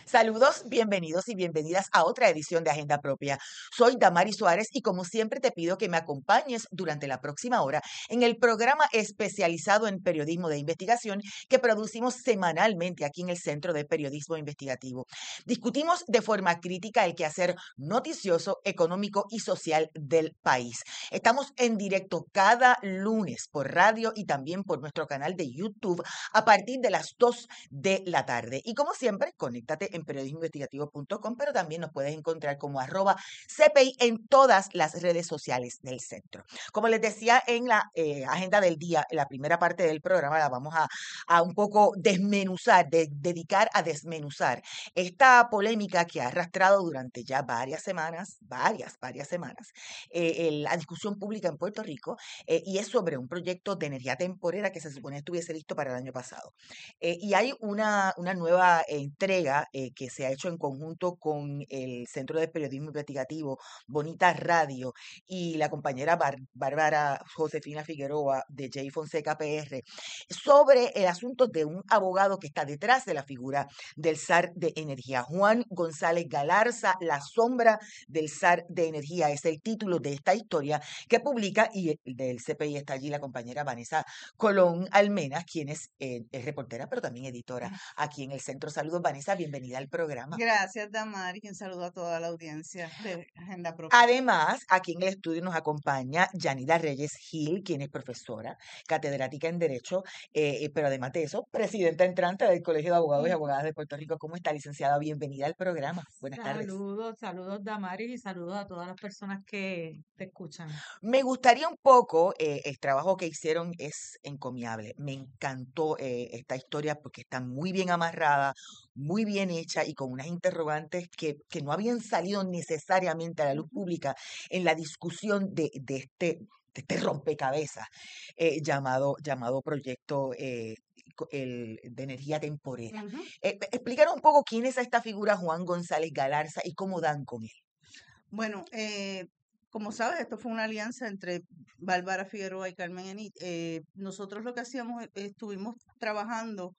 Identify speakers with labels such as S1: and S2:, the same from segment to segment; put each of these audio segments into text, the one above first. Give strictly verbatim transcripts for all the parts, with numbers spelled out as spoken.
S1: Saludos, bienvenidos y bienvenidas a otra edición de Agenda Propia. Soy Damari Suárez y como siempre te pido que me acompañes durante la próxima hora en el programa especializado en periodismo de investigación que producimos semanalmente aquí en el Centro de Periodismo Investigativo. Discutimos de forma crítica el quehacer noticioso, económico y social del país. Estamos en directo cada lunes por radio y también por nuestro canal de YouTube a partir de las dos de la tarde. Y como siempre, conéctate en periodismo investigativo punto com, pero también nos puedes encontrar como arroba C P I en todas las redes sociales del centro. Como les decía en la eh, agenda del día, la primera parte del programa la vamos a, a un poco desmenuzar, de, dedicar a desmenuzar esta polémica que ha arrastrado durante ya varias semanas, varias, varias semanas, eh, el- la discusión pública en Puerto Rico, eh, y es sobre un proyecto de energía temporera que se supone estuviese listo para el año pasado. Eh, y hay una, una nueva entrega eh, que se ha hecho en conjunto con el Centro de Periodismo Investigativo, Bonita Radio, y la compañera Bar- Bárbara Josefina Figueroa de J. Fonseca P R, sobre el asunto de un abogado que está detrás de la figura del zar de energía. Juan González Galarza, La sombra del zar de energía, es el título de esta historia que publica, y el del C P I está allí la compañera Vanessa Colón Almenas, quien es, eh, es reportera, pero también editora aquí en el Centro. Saludos, Vanessa, bienvenida al programa.
S2: Gracias, Damari, y un saludo a toda la audiencia de Agenda Propia.
S1: Además, aquí en el estudio nos acompaña Yanida Reyes Gil, quien es profesora, catedrática en Derecho, eh, eh, pero además de eso, presidenta entrante del Colegio de Abogados y Abogadas de Puerto Rico. ¿Cómo está, licenciada? Bienvenida al programa. Buenas tardes.
S3: Saludos, saludos Damaris y saludos a todas las personas que te escuchan.
S1: Me gustaría un poco, eh, el trabajo que hicieron es encomiable. Me encantó eh, esta historia porque está muy bien amarrada, muy bien hecha y con unas interrogantes que, que no habían salido necesariamente a la luz
S3: Ujú.
S1: pública en la discusión de, de este, de este rompecabezas eh, llamado, llamado proyecto eh, co- el, de energía temporera.
S3: Ujú.
S1: Eh, explícanos un poco quién es esta figura Juan González Galarza y cómo dan con él.
S2: Bueno, eh, como sabes, esto fue una alianza entre Bárbara Figueroa y Carmen Enit. Eh, nosotros lo que hacíamos, eh, estuvimos trabajando.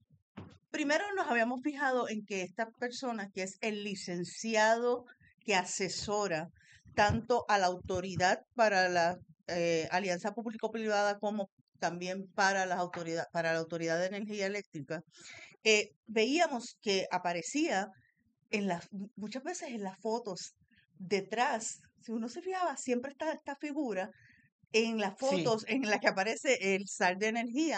S2: Primero nos habíamos fijado en que esta persona, que es el licenciado que asesora tanto a la autoridad para la eh, alianza público-privada como también para las autoridad, para la Autoridad de Energía Eléctrica, eh, veíamos que aparecía en las, mu- muchas veces en las fotos detrás, si uno se fijaba, siempre está esta figura en las
S1: Sí.
S2: fotos en las que aparece el zar de energía,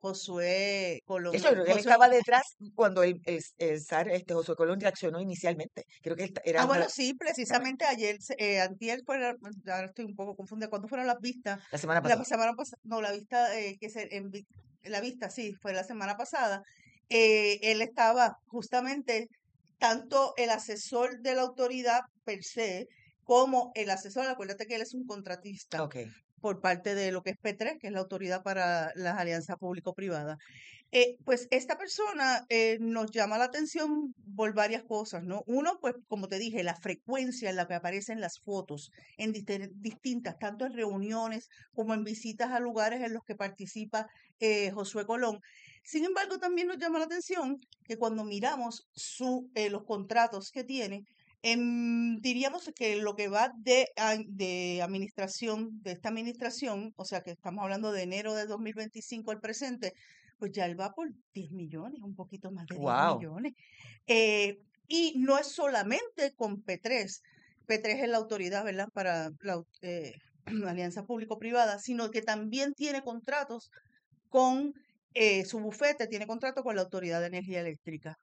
S2: Josué
S1: De
S2: Colón.
S1: hecho, creo que él
S2: Josué,
S1: estaba detrás cuando el, el, el zar, este, José Colón reaccionó inicialmente. Creo que él ta-
S2: ah,
S1: era una,
S2: bueno, sí, precisamente ayer, se- eh, antier fue, la- ahora estoy un poco confundida, ¿cuándo fueron las vistas?
S1: la semana
S2: La
S1: pasada.
S2: semana pasada, no, la vista, eh, que se, en, vi- la vista, sí, fue la semana pasada. Eh, él estaba justamente tanto el asesor de la autoridad per se como el asesor, acuérdate que él es un contratista
S1: Ok.
S2: por parte de lo que es P tres, que es la Autoridad para las Alianzas Público-Privadas. Eh, pues esta persona eh, nos llama la atención por varias cosas, ¿no? Uno, pues como te dije, la frecuencia en la que aparecen las fotos en diste- distintas, tanto en reuniones como en visitas a lugares en los que participa eh, Josué Colón. Sin embargo, también nos llama la atención que cuando miramos su, eh, los contratos que tiene, em, diríamos que lo que va de, a- de administración, de esta administración, o sea que estamos hablando de enero de dos mil veinticinco al presente, pues ya él va por diez millones, un poquito más de diez
S1: Wow.
S2: millones. Eh, y no es solamente con P tres. P tres es la autoridad, ¿verdad?, para la au- eh, alianza público-privada, sino que también tiene contratos con eh, su bufete, tiene contrato con la Autoridad de Energía Eléctrica.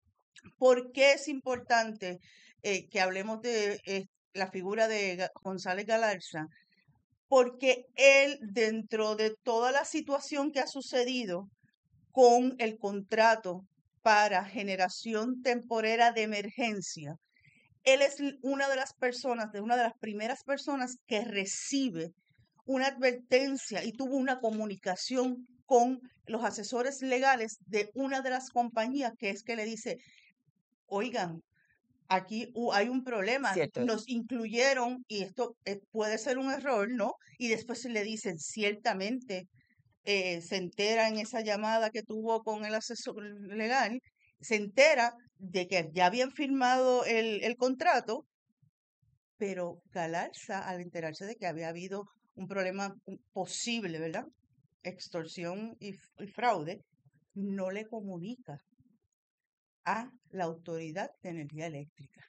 S2: ¿Por qué es importante eh, que hablemos de eh, la figura de Ga- González Galarza? Porque él, dentro de toda la situación que ha sucedido, con el contrato para generación temporera de emergencia. Él es l- una de las personas, de una de las primeras personas que recibe una advertencia y tuvo una comunicación con los asesores legales de una de las compañías que es que le dice, oigan, aquí hu- hay un problema,
S1: Cierto.
S2: nos incluyeron y esto eh, puede ser un error, ¿no? Y después le dicen, ciertamente eh, se entera en esa llamada que tuvo con el asesor legal, se entera de que ya habían firmado el, el contrato, pero Galarza, al enterarse de que había habido un problema un- posible, ¿verdad? Extorsión y, f- y fraude, no le comunica a la Autoridad de Energía Eléctrica.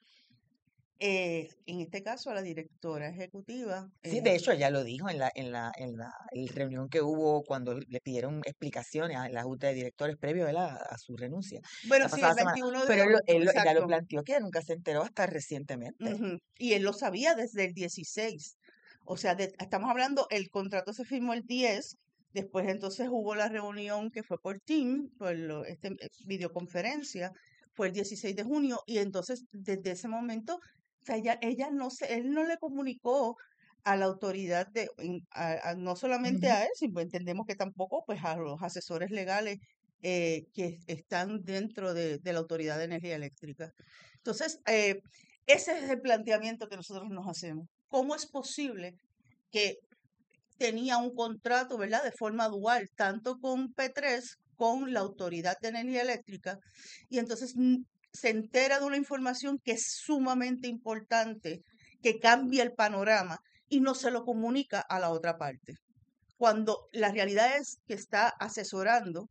S2: Eh, en este caso, a la directora ejecutiva,
S1: Sí,
S2: eh,
S1: de hecho, ella lo dijo en la, en la, en la en la reunión que hubo cuando le pidieron explicaciones a la Junta de Directores previo, ¿verdad?, a su renuncia
S2: bueno,
S1: la
S2: sí, el
S1: pasada semana.
S2: veintiuno de
S1: Pero él, lo-
S2: agosto,
S1: él lo- ella lo
S2: exacto.
S1: planteó que ella nunca se enteró hasta recientemente.
S2: Ujú. Y él lo sabía desde el dieciséis. O sea, de- estamos hablando, el contrato se firmó el diez, después entonces hubo la reunión que fue por Team, por lo- este, eh, videoconferencia, fue el dieciséis de junio, y entonces desde ese momento, o sea, ella, ella no se, él no le comunicó a la autoridad de, en- a- a- no solamente
S1: Ujú.
S2: a él, sino entendemos que tampoco pues a los asesores legales eh, que están dentro de, de la Autoridad de Energía Eléctrica. Entonces, eh, ese es el planteamiento que nosotros nos hacemos. ¿Cómo es posible que tenía un contrato, ¿verdad?, de forma dual, tanto con P tres, con la Autoridad de Energía Eléctrica, y entonces mm, se entera de una información que es sumamente importante, que cambia el panorama y no se lo comunica a la otra parte? Cuando la realidad es que está asesorando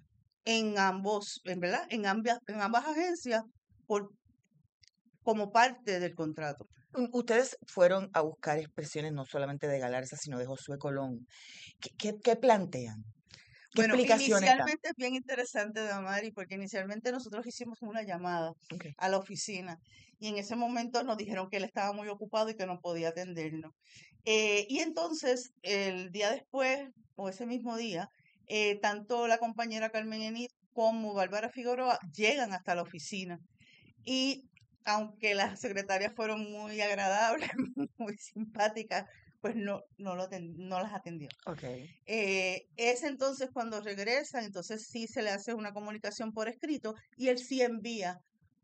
S2: en ambos, en verdad, en ambas, en ambas agencias por, como parte del contrato.
S1: U- Ustedes fueron a buscar expresiones no solamente de Galarza, sino de Josué Colón. ¿Qué, qué, qué plantean? ¿Qué
S2: Bueno,
S1: explicaciones dan?
S2: inicialmente es bien interesante, Damari, porque inicialmente nosotros hicimos una llamada
S1: Okay.
S2: a la oficina y en ese momento nos dijeron que él estaba muy ocupado y que no podía atendernos. Eh, y entonces, el día después, o ese mismo día, eh, tanto la compañera Carmen Enid como Bárbara Figueroa llegan hasta la oficina. Y aunque las secretarias fueron muy agradables, muy simpáticas, pues no, no, lo aten- no las atendió.
S1: Okay.
S2: Eh, es entonces cuando regresan, entonces sí se le hace una comunicación por escrito y él sí envía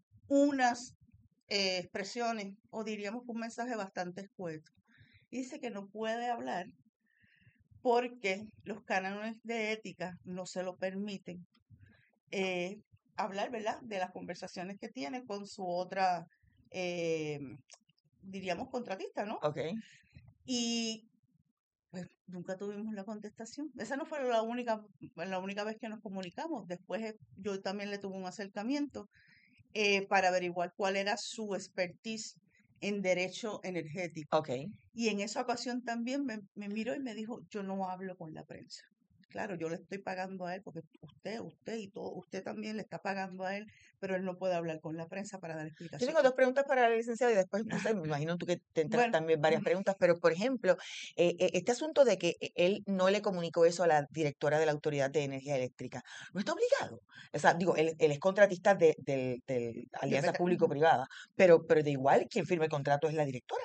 S2: unas eh, expresiones, o diríamos que un mensaje bastante escueto. Y dice que no puede hablar porque los cánones de ética no se lo permiten eh, hablar, ¿verdad?, de las conversaciones que tiene con su otra, eh, diríamos, contratista, ¿no?
S1: Okay.
S2: Y pues nunca tuvimos la contestación. Esa no fue la única, la única vez que nos comunicamos. Después eh, yo también le tuve un acercamiento eh, para averiguar cuál era su expertise en derecho energético.
S1: Okay.
S2: Y en esa ocasión también me, me miró y me dijo, yo no hablo con la prensa. Claro, yo le estoy pagando a él porque usted, usted y todo, usted también le está pagando a él, pero él no puede hablar con la prensa para dar
S1: Yo
S2: explicaciones.
S1: tengo dos preguntas para la licenciada y después, no sé, me imagino tú que tendrás
S2: Bueno,
S1: también varias preguntas, pero por ejemplo, eh, eh, este asunto de que e- él no le comunicó eso a la directora de la Autoridad de Energía Eléctrica, no está obligado. O sea, digo, él, él es contratista de, del del
S2: de
S1: Alianza
S2: P T ujú.
S1: Público-Privada, pero, pero de igual quien firma el contrato es la directora.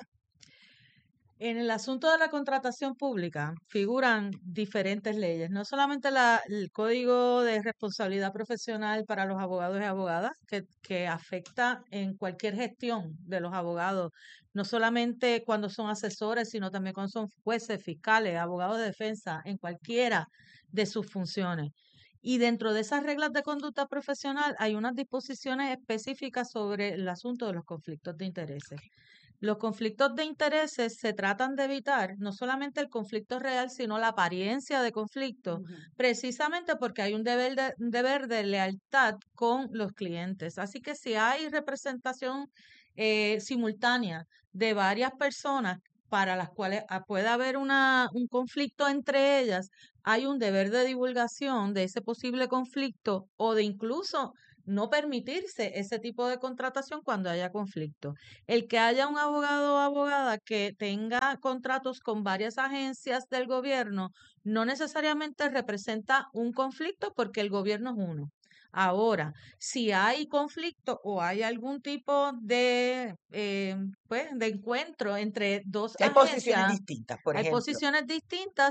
S3: En el asunto de la contratación pública figuran diferentes leyes, no solamente la- el Código de Responsabilidad Profesional para los abogados y abogadas, que, que afecta en cualquier gestión de los abogados, no solamente cuando son asesores, sino también cuando son jueces, fiscales, abogados de defensa, en cualquiera de sus funciones. Y dentro de esas reglas de conducta profesional hay unas disposiciones específicas sobre el asunto de los conflictos de intereses. Los conflictos de intereses se tratan de evitar no solamente el conflicto real, sino la apariencia de conflicto,
S2: Ujú.
S3: precisamente porque hay un deber de, un deber de lealtad con los clientes. Así que si hay representación eh, simultánea de varias personas para las cuales ah, puede haber una, un conflicto entre ellas, hay un deber de divulgación de ese posible conflicto o de incluso no permitirse ese tipo de contratación cuando haya conflicto. El que haya un abogado o abogada que tenga contratos con varias agencias del gobierno no necesariamente representa un conflicto porque el gobierno es uno. Ahora, si hay conflicto o hay algún tipo de, eh, pues, de encuentro entre dos
S1: Hay posiciones
S3: agencias,
S1: distintas, por
S3: hay
S1: ejemplo.
S3: posiciones distintas,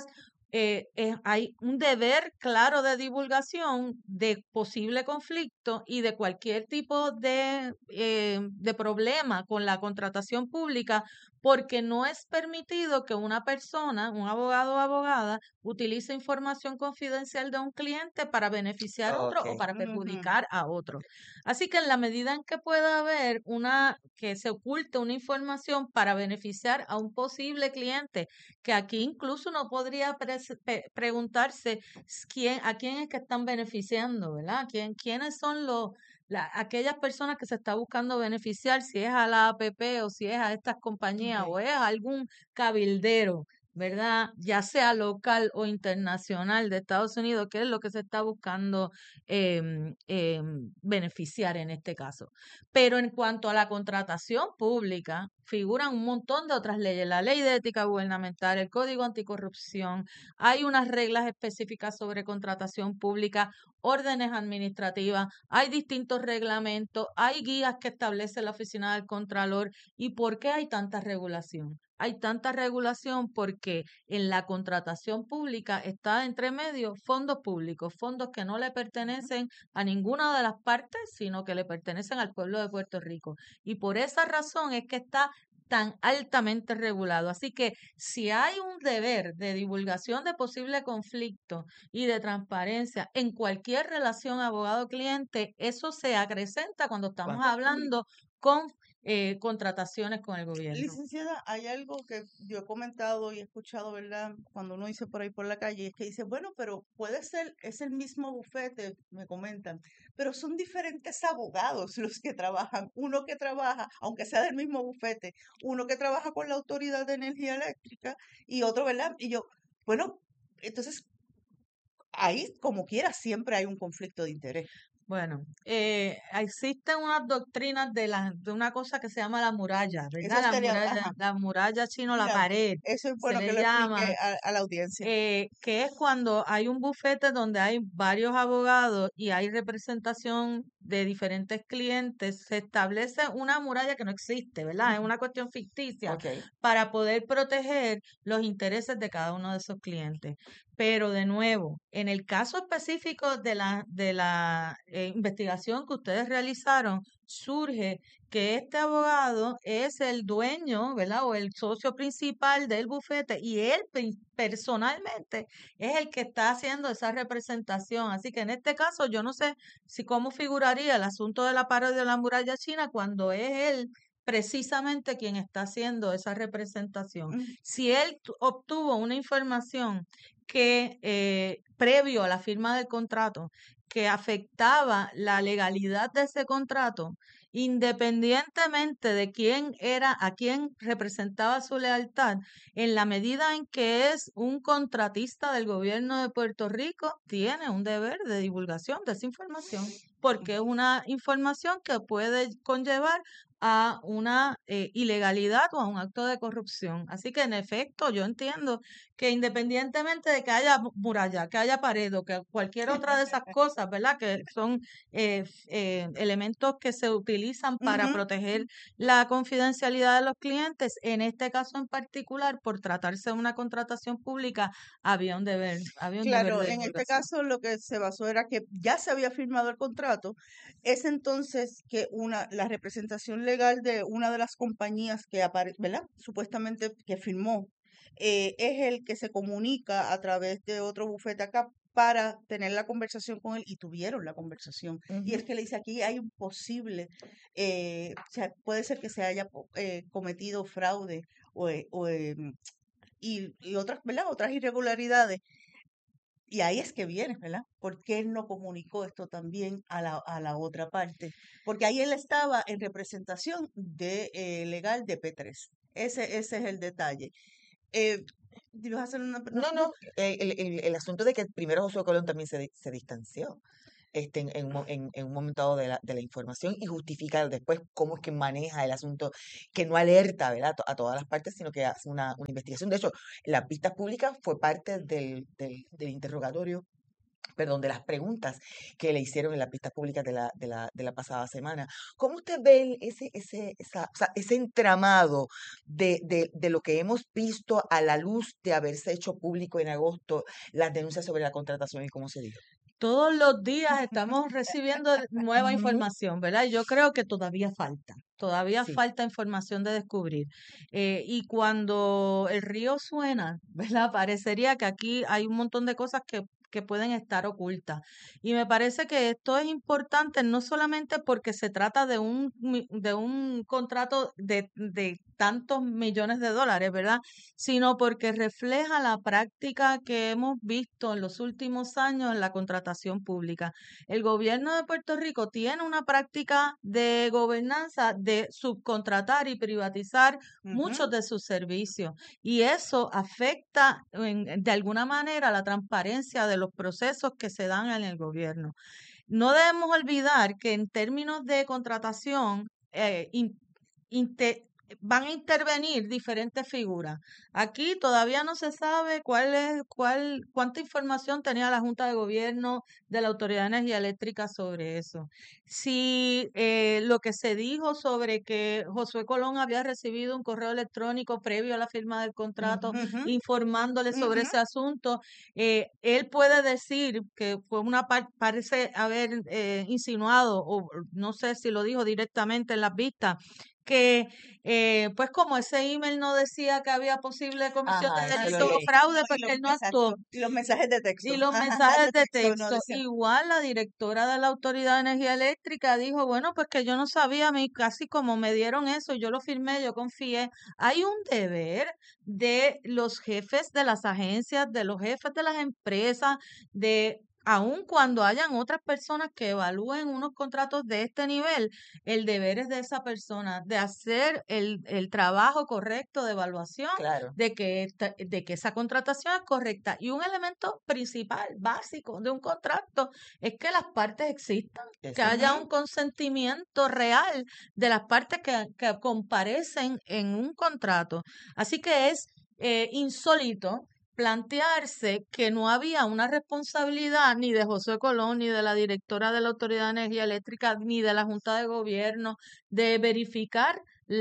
S3: eh, eh, hay un deber claro de divulgación de posible conflicto y de cualquier tipo de, eh, de problema con la contratación pública, porque no es permitido que una persona, un abogado o abogada, utilice información confidencial de un cliente para beneficiar a otro
S1: Ok.
S3: o para
S2: Ujú.
S3: perjudicar a otro. Así que en la medida en que pueda haber una, que se oculte una información para beneficiar a un posible cliente, que aquí incluso uno podría pres- pe- preguntarse s- quién, a quién es que están beneficiando, ¿verdad? ¿Quién, quiénes son los, la- aquellas personas que se está buscando beneficiar, si es a la A P P o si es a estas compañías
S2: Ok.
S3: o es a algún cabildero, ¿verdad? Ya sea local o internacional de Estados Unidos, que es lo que se está buscando em, em, beneficiar en este caso. Pero en cuanto a la contratación pública, figuran un montón de otras leyes, la ley de ética gubernamental, el código anticorrupción, hay unas reglas específicas sobre contratación pública, órdenes administrativas, hay distintos reglamentos, hay guías que establece la Oficina del Contralor. ¿Y por qué hay tanta regulación? Hay tanta regulación porque en la contratación pública está entre medio fondos públicos, fondos que no le pertenecen a ninguna de las partes, sino que le pertenecen al pueblo de Puerto Rico. Y por esa razón es que está tan altamente regulado. Así que si hay un deber de divulgación de posible conflicto y de transparencia en cualquier relación abogado-cliente, eso se acrecenta cuando estamos
S1: Cuando-
S3: hablando con eh, contrataciones con el gobierno.
S2: Licenciada, hay algo que yo he comentado y he escuchado, ¿verdad? Cuando uno dice por ahí por la calle, es que dice, bueno, pero puede ser, es el mismo bufete, me comentan, pero son diferentes abogados los que trabajan. Uno que trabaja, aunque sea del mismo bufete, uno que trabaja con la Autoridad de Energía Eléctrica y otro, ¿verdad? Y yo, bueno, entonces ahí, como quiera, siempre hay un conflicto de interés.
S3: Bueno, eh, existen unas doctrinas de, la, de una cosa que se llama la muralla,
S2: Eso
S3: ¿verdad? La
S2: estaría,
S3: muralla,
S2: ajá,
S3: la muralla chino, la
S2: mira,
S3: pared,
S2: eso es
S3: se
S2: bueno que
S3: le
S2: lo
S3: llama,
S2: explique a, a la audiencia.
S3: eh, que es cuando hay un bufete donde hay varios abogados y hay representación de diferentes clientes, se establece una muralla que no existe, ¿verdad? Es
S2: Ujú.
S3: una cuestión ficticia
S1: Ok.
S3: para poder proteger los intereses de cada uno de esos clientes. Pero de nuevo, en el caso específico de la, de la eh, investigación que ustedes realizaron, surge que este abogado es el dueño, ¿verdad? O el socio principal del bufete y él prin- personalmente es el que está haciendo esa representación. Así que en este caso yo no sé si cómo figuraría el asunto de la parodia de la muralla china cuando es él precisamente quien está haciendo esa representación.
S2: Ujú.
S3: Si él tu- obtuvo una información que eh, previo a la firma del contrato, que afectaba la legalidad de ese contrato, independientemente de quién era, a quién representaba su lealtad, en la medida en que es un contratista del gobierno de Puerto Rico, tiene un deber de divulgación de esa información, porque es una información que puede conllevar a una eh, ilegalidad o a un acto de corrupción. Así que en efecto, yo entiendo que independientemente de que haya mu- muralla, que haya pared o que cualquier otra de esas cosas, ¿verdad? Que son eh, f- eh, elementos que se utilizan para
S2: Ujú.
S3: proteger la confidencialidad de los clientes, en este caso en particular, por tratarse de una contratación pública, había un deber, había un deber
S2: Claro,
S3: de
S2: en este
S3: divulgación.
S2: caso lo que se basó era que ya se había firmado el contrato, es entonces que una, la representación legal de una de las compañías que aparece, ¿verdad? Supuestamente que firmó, eh, es el que se comunica a través de otro bufete acá para tener la conversación con él y tuvieron la conversación. Y es
S1: Ujú.
S2: que le dice, aquí hay un posible, eh, o sea, puede ser que se haya po- eh, cometido fraude o, eh, o, em, y, y otras, ¿verdad? Otras irregularidades. Y ahí es que viene, ¿verdad? ¿Por qué él no comunicó esto también a la, a la otra parte? Porque ahí él estaba en representación de, eh, legal de P tres. Ese, ese es el detalle. Eh, ¿te ibas a hacer una... pre- No,
S1: No,
S2: no,
S1: no, eh, el, el- el asunto de que primero Josué Colón también se, di- se distanció este, en, en un mo- en- en un momento dado de la, de la información y justifica después cómo es que maneja el asunto, que no alerta, ¿verdad? a to- a todas las partes, sino que hace una, una investigación. De hecho, las vistas públicas fue parte del, del, del interrogatorio perdón, de las preguntas que le hicieron en las pistas públicas de la, de la, de la pasada semana. ¿Cómo usted ve el- ese, ese, esa, o sea, ese entramado de, de, de lo que hemos visto a la luz de haberse hecho público en agosto, las denuncias sobre la contratación y cómo se dio?
S3: Todos los días estamos recibiendo nueva
S1: Ujú.
S3: información, ¿verdad? Y yo creo que todavía falta, todavía
S1: Sí,
S3: falta información de descubrir. Eh, y cuando el río suena, ¿verdad? Parecería que aquí hay un montón de cosas que, que pueden estar ocultas. Y me parece que esto es importante no solamente porque se trata de un, mi- de un contrato de, de tantos millones de dólares, ¿verdad? Sino porque refleja la práctica que hemos visto en los últimos años en la contratación pública. El gobierno de Puerto Rico tiene una práctica de gobernanza de subcontratar y privatizar muchos
S2: Ujú.
S3: de sus servicios y eso afecta en- de alguna manera la transparencia de los procesos que se dan en el gobierno. No debemos olvidar que en términos de contratación, eh, in- inte- van a intervenir diferentes figuras. Aquí todavía no se sabe cuál es, cuál, cuánta información tenía la Junta de Gobierno de la Autoridad de Energía Eléctrica sobre eso. Si eh, lo que se dijo sobre que Josué Colón había recibido un correo electrónico previo a la firma del contrato
S2: Ujú,
S3: informándole sobre
S2: ujú,
S3: ese asunto, eh, él puede decir que fue una parte, parece haber eh, insinuado, o no sé si lo dijo directamente en las vistas, que eh, pues como ese email no decía que había posible comisión de
S1: ajá, eso lo
S3: delito o
S2: Así es.
S1: leí.
S3: fraude,
S2: No,
S3: pues
S2: y
S3: que
S2: los,
S3: él no actuó.
S2: exacto. Y los mensajes de
S3: Y
S2: texto.
S3: los
S2: Ajá,
S3: mensajes
S2: de
S3: de
S2: texto no
S3: texto,
S2: decían.
S3: igual la directora de la Autoridad de Energía Eléctrica dijo, bueno, pues que yo no sabía, a mí casi como me dieron eso, yo lo firmé, yo confié. Hay un deber de los jefes de las agencias, de los jefes de las empresas, de aun cuando hayan otras personas que evalúen unos contratos de este nivel, el deber es de esa persona, de hacer el, el trabajo correcto de evaluación
S1: Claro,
S3: de que, esta- de que esa contratación es correcta. Y un elemento principal, básico de un contrato es que las partes existan, que
S1: eso
S3: haya
S1: mismo.
S3: un consentimiento real de las partes que, que comparecen en un contrato. Así que es eh, insólito plantearse que no había una responsabilidad ni de José Colón, ni de la directora de la Autoridad de Energía Eléctrica, ni de la Junta de Gobierno, de verificar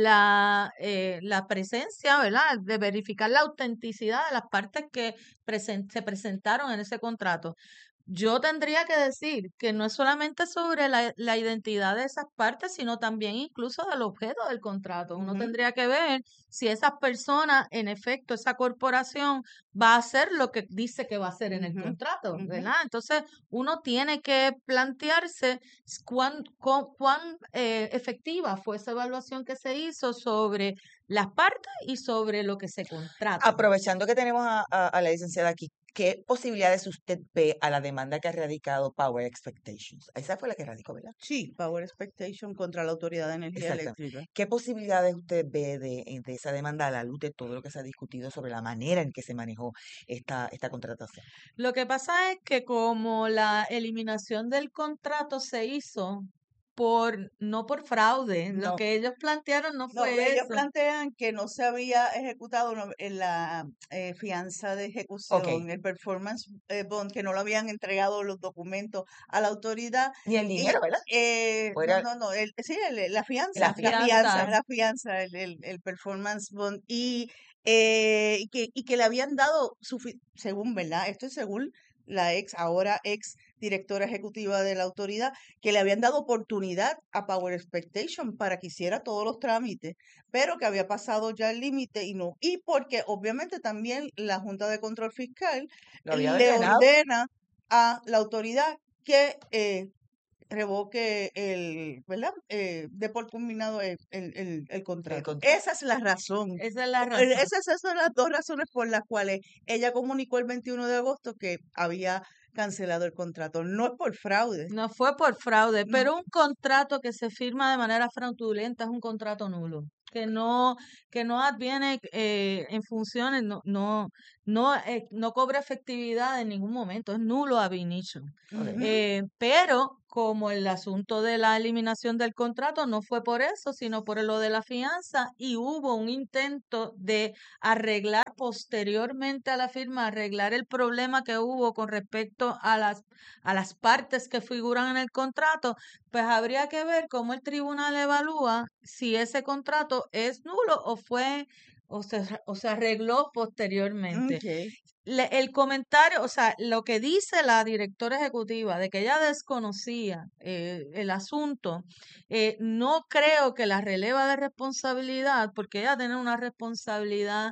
S3: la, eh, la presencia, ¿verdad? De verificar la autenticidad de las partes que presen- se presentaron en ese contrato. Yo tendría que decir que no es solamente sobre la, la identidad de esas partes, sino también incluso del objeto del contrato. Uno
S2: Ujú,
S3: tendría que ver si esas personas, en efecto, esa corporación va a hacer lo que dice que va a hacer en el
S2: ujú,
S3: contrato,
S2: ujú.
S3: ¿verdad? Entonces, uno tiene que plantearse s- cuán, cuán, cuán, eh, efectiva fue esa evaluación que se hizo sobre las partes y sobre lo que se contrata.
S1: Aprovechando que tenemos a, a- a la licenciada aquí, ¿qué posibilidades usted ve a la demanda que ha radicado Power Expectations? Esa fue la que radicó, ¿verdad?
S2: Sí, Power Expectation contra la Autoridad de Energía
S1: Exactamente.
S2: Eléctrica.
S1: ¿Qué posibilidades usted ve de, eh, de esa demanda a la luz de todo lo que se ha discutido sobre la manera en que se manejó esta, esta contratación?
S3: Lo que pasa es que como la eliminación del contrato se hizo por, no por fraude, lo
S2: No,
S3: que ellos plantearon no
S2: no,
S3: fue
S2: ellos
S3: eso.
S2: plantean que no se había ejecutado no- en la eh, fianza de
S1: Ok,
S2: ejecución, el performance eh, bond, que no lo habían entregado los documentos a la autoridad.
S1: ni el
S2: Y
S1: dinero, ¿verdad?
S2: eh,
S1: ¿O
S2: no,
S1: era
S2: no, no, el, sí, el- la
S1: la
S2: fianza, la
S1: fianza?
S2: fianza,
S3: Fianza.
S2: la fianza, el, el, el performance bond. Y, eh, y, que, y que le habían dado, sufi- según, ¿verdad? Esto es según la ex, ahora ex directora ejecutiva de la autoridad, que le habían dado oportunidad a Power Expectation para que hiciera todos los trámites, pero que había pasado ya el límite y no. Y porque obviamente también la Junta de Control Fiscal
S1: ¿Lo había
S2: le
S1: ordenado?
S2: ordena a la autoridad que eh, revoque el, ¿verdad? Eh, de por culminado el, el, el- el
S1: El
S2: contrato.
S1: contrato.
S2: Esa es la razón.
S3: Esa es la
S2: O- eh,
S3: razón.
S2: Esas, esas son las dos razones por las cuales ella comunicó el veintiuno de agosto que había cancelado el contrato. No es por fraude.
S3: No fue por fraude,
S2: No.
S3: pero un contrato que se firma de manera fraudulenta es un contrato nulo. que no que no adviene eh, en funciones, no no no eh, no cobra efectividad en ningún momento, es nulo ab initio.
S1: Ok.
S2: Ujú.
S3: Eh, pero como el asunto de la eliminación del contrato no fue por eso, sino por lo de la fianza, y hubo un intento de arreglar posteriormente a la firma, arreglar el problema que hubo con respecto a las, a las partes que figuran en el contrato, pues habría que ver cómo el tribunal evalúa si ese contrato es nulo o fue o se, o se arregló posteriormente.
S2: Okay.
S3: Le- el comentario, o sea, lo que dice la directora ejecutiva de que ella desconocía eh, el asunto, eh, no creo que la releva de responsabilidad, porque ella tiene una responsabilidad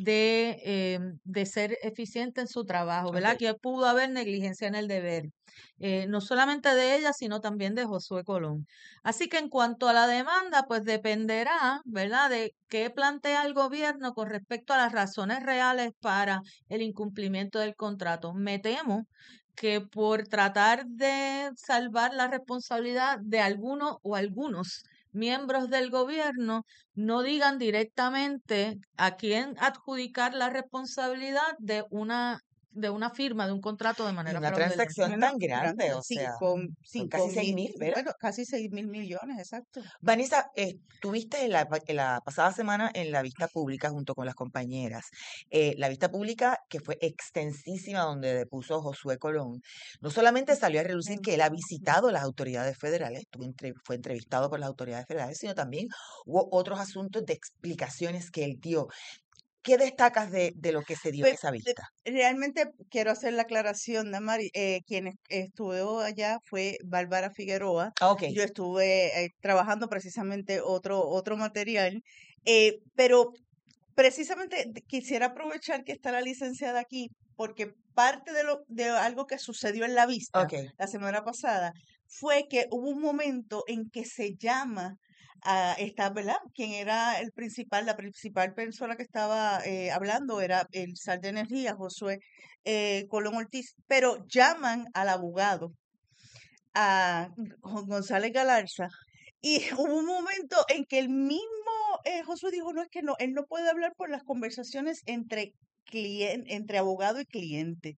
S3: de, eh, de ser eficiente en su trabajo, ¿verdad?
S1: Ok.
S3: Que pudo haber negligencia en el deber, eh, no solamente de ella, sino también de Josué Colón. Así que en cuanto a la demanda, pues dependerá, ¿verdad?, de qué plantea el gobierno con respecto a las razones reales para el incumplimiento del contrato. Me temo que por tratar de salvar la responsabilidad de alguno o algunos miembros del gobierno, no digan directamente a quién adjudicar la responsabilidad de una de una firma de un contrato de
S1: Y
S3: manera
S1: una
S3: fraudulenta.
S1: transacción
S2: Bueno,
S1: tan grande,
S2: grande,
S1: o sea,
S2: cinco,
S1: son
S2: cinco
S1: casi seis
S2: mil,
S1: mil, ¿verdad?
S2: bueno, casi seis mil millones, exacto.
S1: Vanessa, eh, tuviste en la, pa- en la pasada semana en la vista pública junto con las compañeras, eh, la vista pública que fue extensísima donde depuso Josué Colón. No solamente salió a relucir que él ha visitado las autoridades federales, estuvo entre- fue entrevistado por las autoridades federales, sino también hubo otros asuntos de explicaciones que él dio. ¿Qué destacas de, de lo que se dio en
S2: Pues
S1: esa
S2: de-
S1: vista?
S2: realmente quiero hacer la aclaración, Damari. Eh, quien es- estuvo allá fue Bárbara Figueroa.
S1: Ah, ok,
S2: Yo estuve eh, trabajando precisamente otro, otro material, eh, pero precisamente de- quisiera aprovechar que está la licenciada aquí, porque parte de lo de algo que sucedió en la vista
S1: ok,
S2: la semana pasada fue que hubo un momento en que se llama a esta, ¿verdad? Quien era el principal, la principal persona que estaba eh, hablando era el sal de energía, Josué eh, Colón Ortiz, pero llaman al abogado, a Gon- González Galarza, y hubo un momento en que el mismo eh, Josué dijo, no, es que no, él no puede hablar por las conversaciones entre clien- entre abogado y cliente.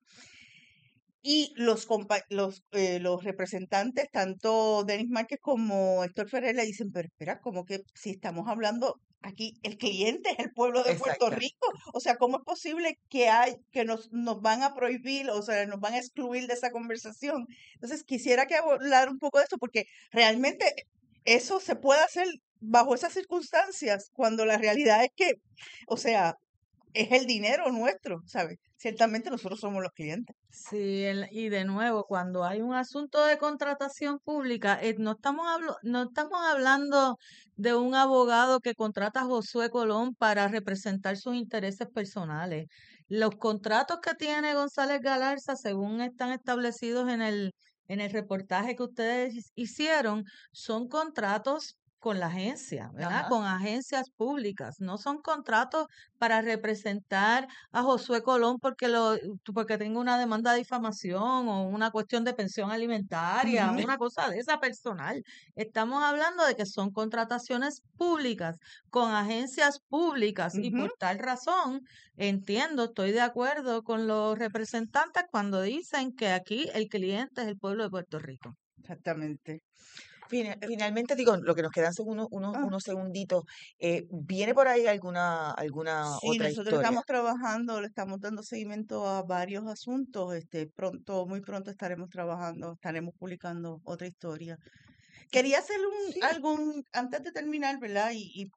S2: Y los, compa- los, eh, los representantes, tanto Denis Márquez como Héctor Ferrer, le dicen, pero espera, como que si estamos hablando aquí, el cliente es el pueblo de Puerto
S1: exacto.
S2: Rico, o sea, ¿cómo es posible que hay, que nos, nos van a prohibir, o sea, nos van a excluir de esa conversación? Entonces, quisiera que hablar un poco de esto, porque realmente eso se puede hacer bajo esas circunstancias, cuando la realidad es que, o sea, es el dinero nuestro, ¿sabes? Ciertamente nosotros somos los clientes.
S3: Sí, el- y de nuevo, cuando hay un asunto de contratación pública, eh, no estamos hablo- no estamos hablando de un abogado que contrata a Josué Colón para representar sus intereses personales. Los contratos que tiene González Galarza, según están establecidos en el, en el reportaje que ustedes his- hicieron, son contratos con la agencia, ¿verdad?
S1: Ajá.
S3: Con agencias públicas, no son contratos para representar a Josué Colón porque lo porque tenga una demanda de difamación o una cuestión de pensión alimentaria,
S2: Ujú,
S3: una cosa de esa personal. Estamos hablando de que son contrataciones públicas con agencias públicas y
S2: ujú,
S3: por tal razón entiendo, estoy de acuerdo con los representantes cuando dicen que aquí el cliente es el pueblo de Puerto Rico.
S2: exactamente.
S1: Fina-
S2: Eh,
S1: Finalmente, digo, lo que nos quedan son unos, unos,
S2: ah,
S1: unos segunditos. Eh, ¿viene por ahí alguna, alguna
S2: sí,
S1: otra
S2: nosotros
S1: historia?
S2: estamos trabajando, le estamos dando seguimiento a varios asuntos. Este, pronto, muy pronto estaremos trabajando, estaremos publicando otra historia.
S1: Y-
S2: Quería hacer un,
S1: sí,
S2: algún, antes de terminar, ¿verdad? Y, y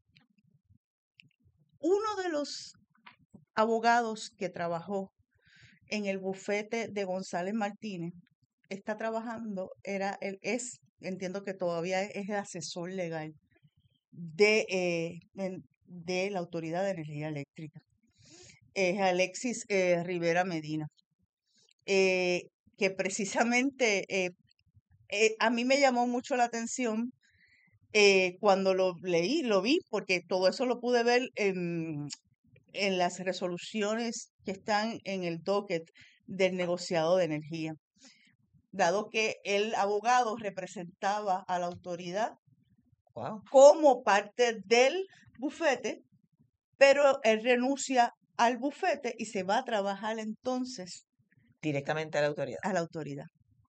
S2: uno de los abogados que trabajó en el bufete de González Martínez está trabajando, era, él es, entiendo que todavía es el asesor legal de, eh, en- de la Autoridad de Energía Eléctrica. Es Alexis eh, Rivera Medina, eh, que precisamente eh, eh, a mí me llamó mucho la atención eh, cuando lo leí, lo vi, porque todo eso lo pude ver en, en las resoluciones que están en el docket del negociado de energía, dado que el abogado representaba a la autoridad
S1: Wow.
S2: como parte del bufete, pero él renuncia al bufete y se va a trabajar entonces
S1: Directamente a la autoridad.
S2: a la autoridad.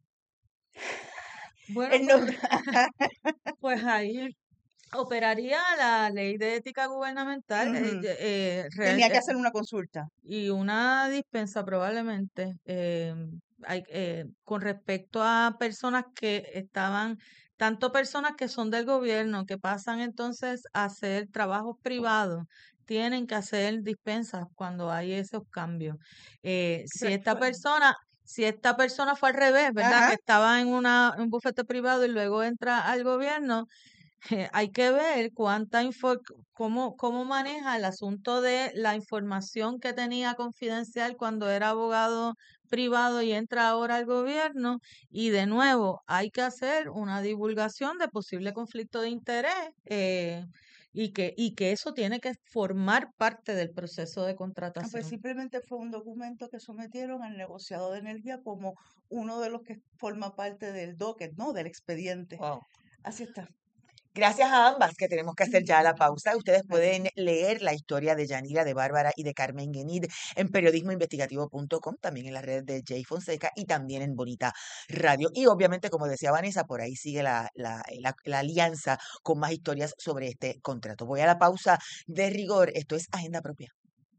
S3: Bueno,
S2: Él no-
S3: pues, pues ahí operaría la ley de ética gubernamental eh,
S2: Ujú.
S3: de- eh, real-
S2: Tenía que
S3: eh,
S2: hacer una consulta.
S3: y una dispensa probablemente eh, hay, eh, con respecto a personas que estaban, tanto personas que son del gobierno, que pasan entonces a hacer trabajos privados, tienen que hacer dispensas cuando hay esos cambios. Eh, si
S2: Pero-
S3: esta persona, si esta persona fue al revés, ¿verdad?
S2: Ajá.
S3: Que estaba en una, un bufete privado y luego entra al gobierno, hay que ver cuánta info, cómo, cómo maneja el asunto de la información que tenía confidencial cuando era abogado privado y entra ahora al gobierno. Y de nuevo, hay que hacer una divulgación de posible conflicto de interés eh, y que, y que eso tiene que formar parte del proceso de
S2: Ah, Pues
S3: contratación.
S2: simplemente fue un documento que sometieron al negociado de energía como uno de los que forma parte del docket, ¿no? Del expediente.
S1: Wow.
S2: Así está.
S1: Gracias a ambas, que tenemos que hacer ya la pausa. Ustedes
S2: Ay,
S1: pueden leer la historia de Yanira, de Bárbara y de Carmen Guenid en periodismo investigativo punto com, también en las redes de Jay Fonseca y también en Bonita Radio. Y obviamente, como decía Vanessa, por ahí sigue la, la, la, la alianza con más historias sobre este contrato. Voy a la pausa de rigor. Esto es Agenda Propia.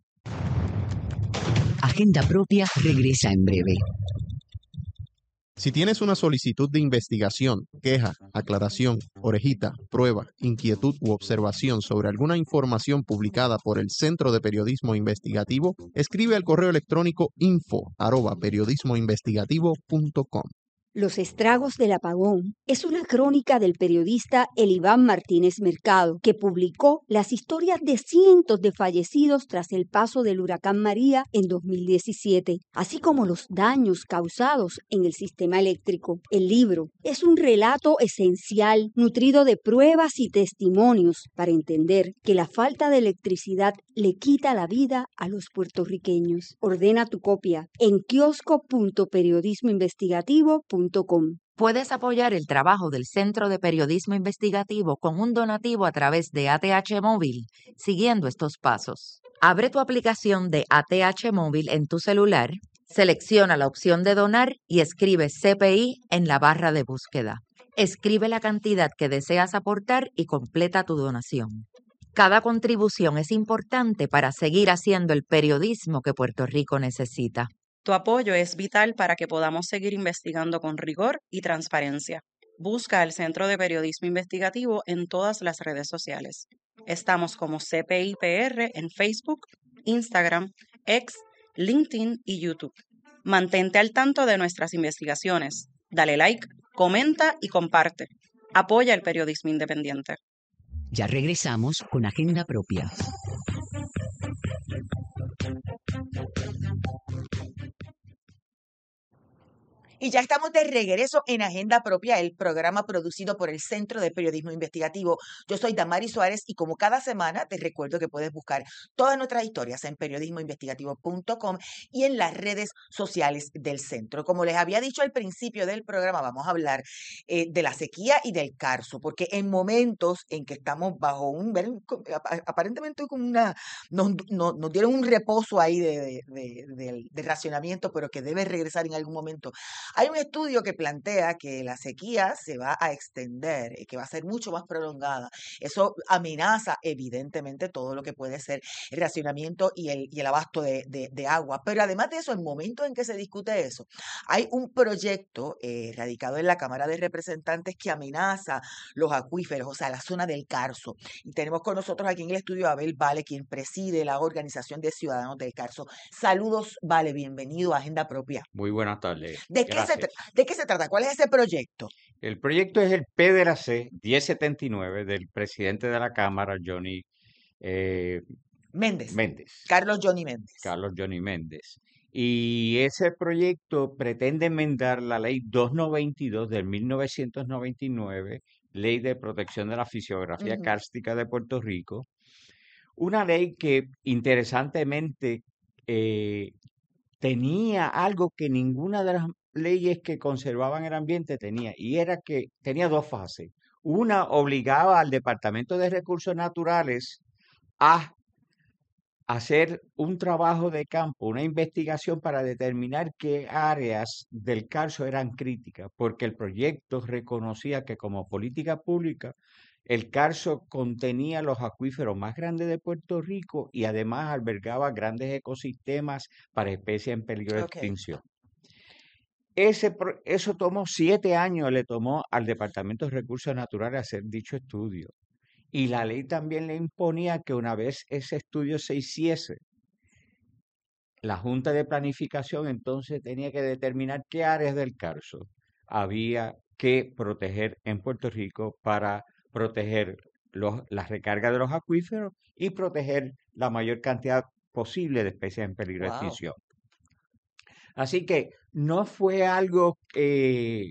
S4: Agenda Propia regresa en breve.
S5: Si tienes una solicitud de investigación, queja, aclaración, orejita, prueba, inquietud u observación sobre alguna información publicada por el Centro de Periodismo Investigativo, escribe al correo electrónico info arroba periodismoinvestigativo punto com.
S6: Los estragos del apagón es una crónica del periodista Eliván Martínez Mercado, que publicó las historias de cientos de fallecidos tras el paso del huracán María en dos mil diecisiete, así como los daños causados en el sistema eléctrico. El libro es un relato esencial, nutrido de pruebas y testimonios para entender que la falta de electricidad le quita la vida a los puertorriqueños. Ordena tu copia en kiosco punto periodismo investigativo punto com.
S4: Puedes apoyar el trabajo del Centro de Periodismo Investigativo con un donativo a través de A T H Móvil, siguiendo estos pasos. Abre tu aplicación de A T H Móvil en tu celular, selecciona la opción de donar y escribe C P I en la barra de búsqueda. Escribe la cantidad que deseas aportar y completa tu donación. Cada contribución es importante para seguir haciendo el periodismo que Puerto Rico necesita.
S7: Tu apoyo es vital para que podamos seguir investigando con rigor y transparencia. Busca el Centro de Periodismo Investigativo en todas las redes sociales. Estamos como C P I P R en Facebook, Instagram, X, LinkedIn y YouTube. Mantente al tanto de nuestras investigaciones. Dale like, comenta y comparte. Apoya el periodismo independiente.
S4: Ya regresamos con Agenda Propia.
S1: Y ya estamos de regreso en Agenda Propia, el programa producido por el Centro de Periodismo Investigativo. Yo soy Damari Suárez y como cada semana te recuerdo que puedes buscar todas nuestras historias en periodismo investigativo punto com y en las redes sociales del centro. Como les había dicho al principio del programa, vamos a hablar eh, de la sequía y del Carso, porque en momentos en que estamos bajo un, aparentemente con una, nos, nos, nos dieron un reposo ahí de, de, de, de, de racionamiento, pero que debe regresar en algún momento. Hay un estudio que plantea que la sequía se va a extender y que va a ser mucho más prolongada. Eso amenaza evidentemente todo lo que puede ser el racionamiento y el, y el abasto de, de, de agua. Pero además de eso, en momentos en que se discute eso, hay un proyecto eh, radicado en la Cámara de Representantes que amenaza los acuíferos, o sea, la zona del Carso. Y tenemos con nosotros aquí en el estudio a Abel Vale, quien preside la Organización de Ciudadanos del Carso. Saludos, Vale, bienvenido a Agenda Propia.
S8: Muy buenas tardes.
S1: ¿De qué, se,
S8: Gracias.
S1: ¿De qué se trata? ¿Cuál es ese proyecto?
S8: El proyecto es el P D L C diez setenta y nueve del presidente de la Cámara, Johnny eh,
S1: Méndez.
S8: Méndez.
S1: Carlos Johnny Méndez.
S8: Carlos Johnny Méndez. Y ese proyecto pretende enmendar la ley doscientos noventa y dos del mil novecientos noventa y nueve, Ley de Protección de la Fisiografía
S1: Ujú.
S8: Kárstica de Puerto Rico. Una ley que interesantemente eh, tenía algo que ninguna de las leyes que conservaban el ambiente tenía, y era que tenía dos fases. Una obligaba al Departamento de Recursos Naturales a hacer un trabajo de campo, una investigación para determinar qué áreas del Carso eran críticas, porque el proyecto reconocía que como política pública el Carso contenía los acuíferos más grandes de Puerto Rico y además albergaba grandes ecosistemas para especies en peligro de
S1: Ok.
S8: extinción. Ese, pro- eso tomó siete años, le tomó al Departamento de Recursos Naturales hacer dicho estudio. Y la ley también le imponía que una vez ese estudio se hiciese, la Junta de Planificación entonces tenía que determinar qué áreas del Carso había que proteger en Puerto Rico para proteger los, las recargas de los acuíferos y proteger la mayor cantidad posible de especies en peligro de
S1: Wow.
S8: extinción. Así que no fue algo eh,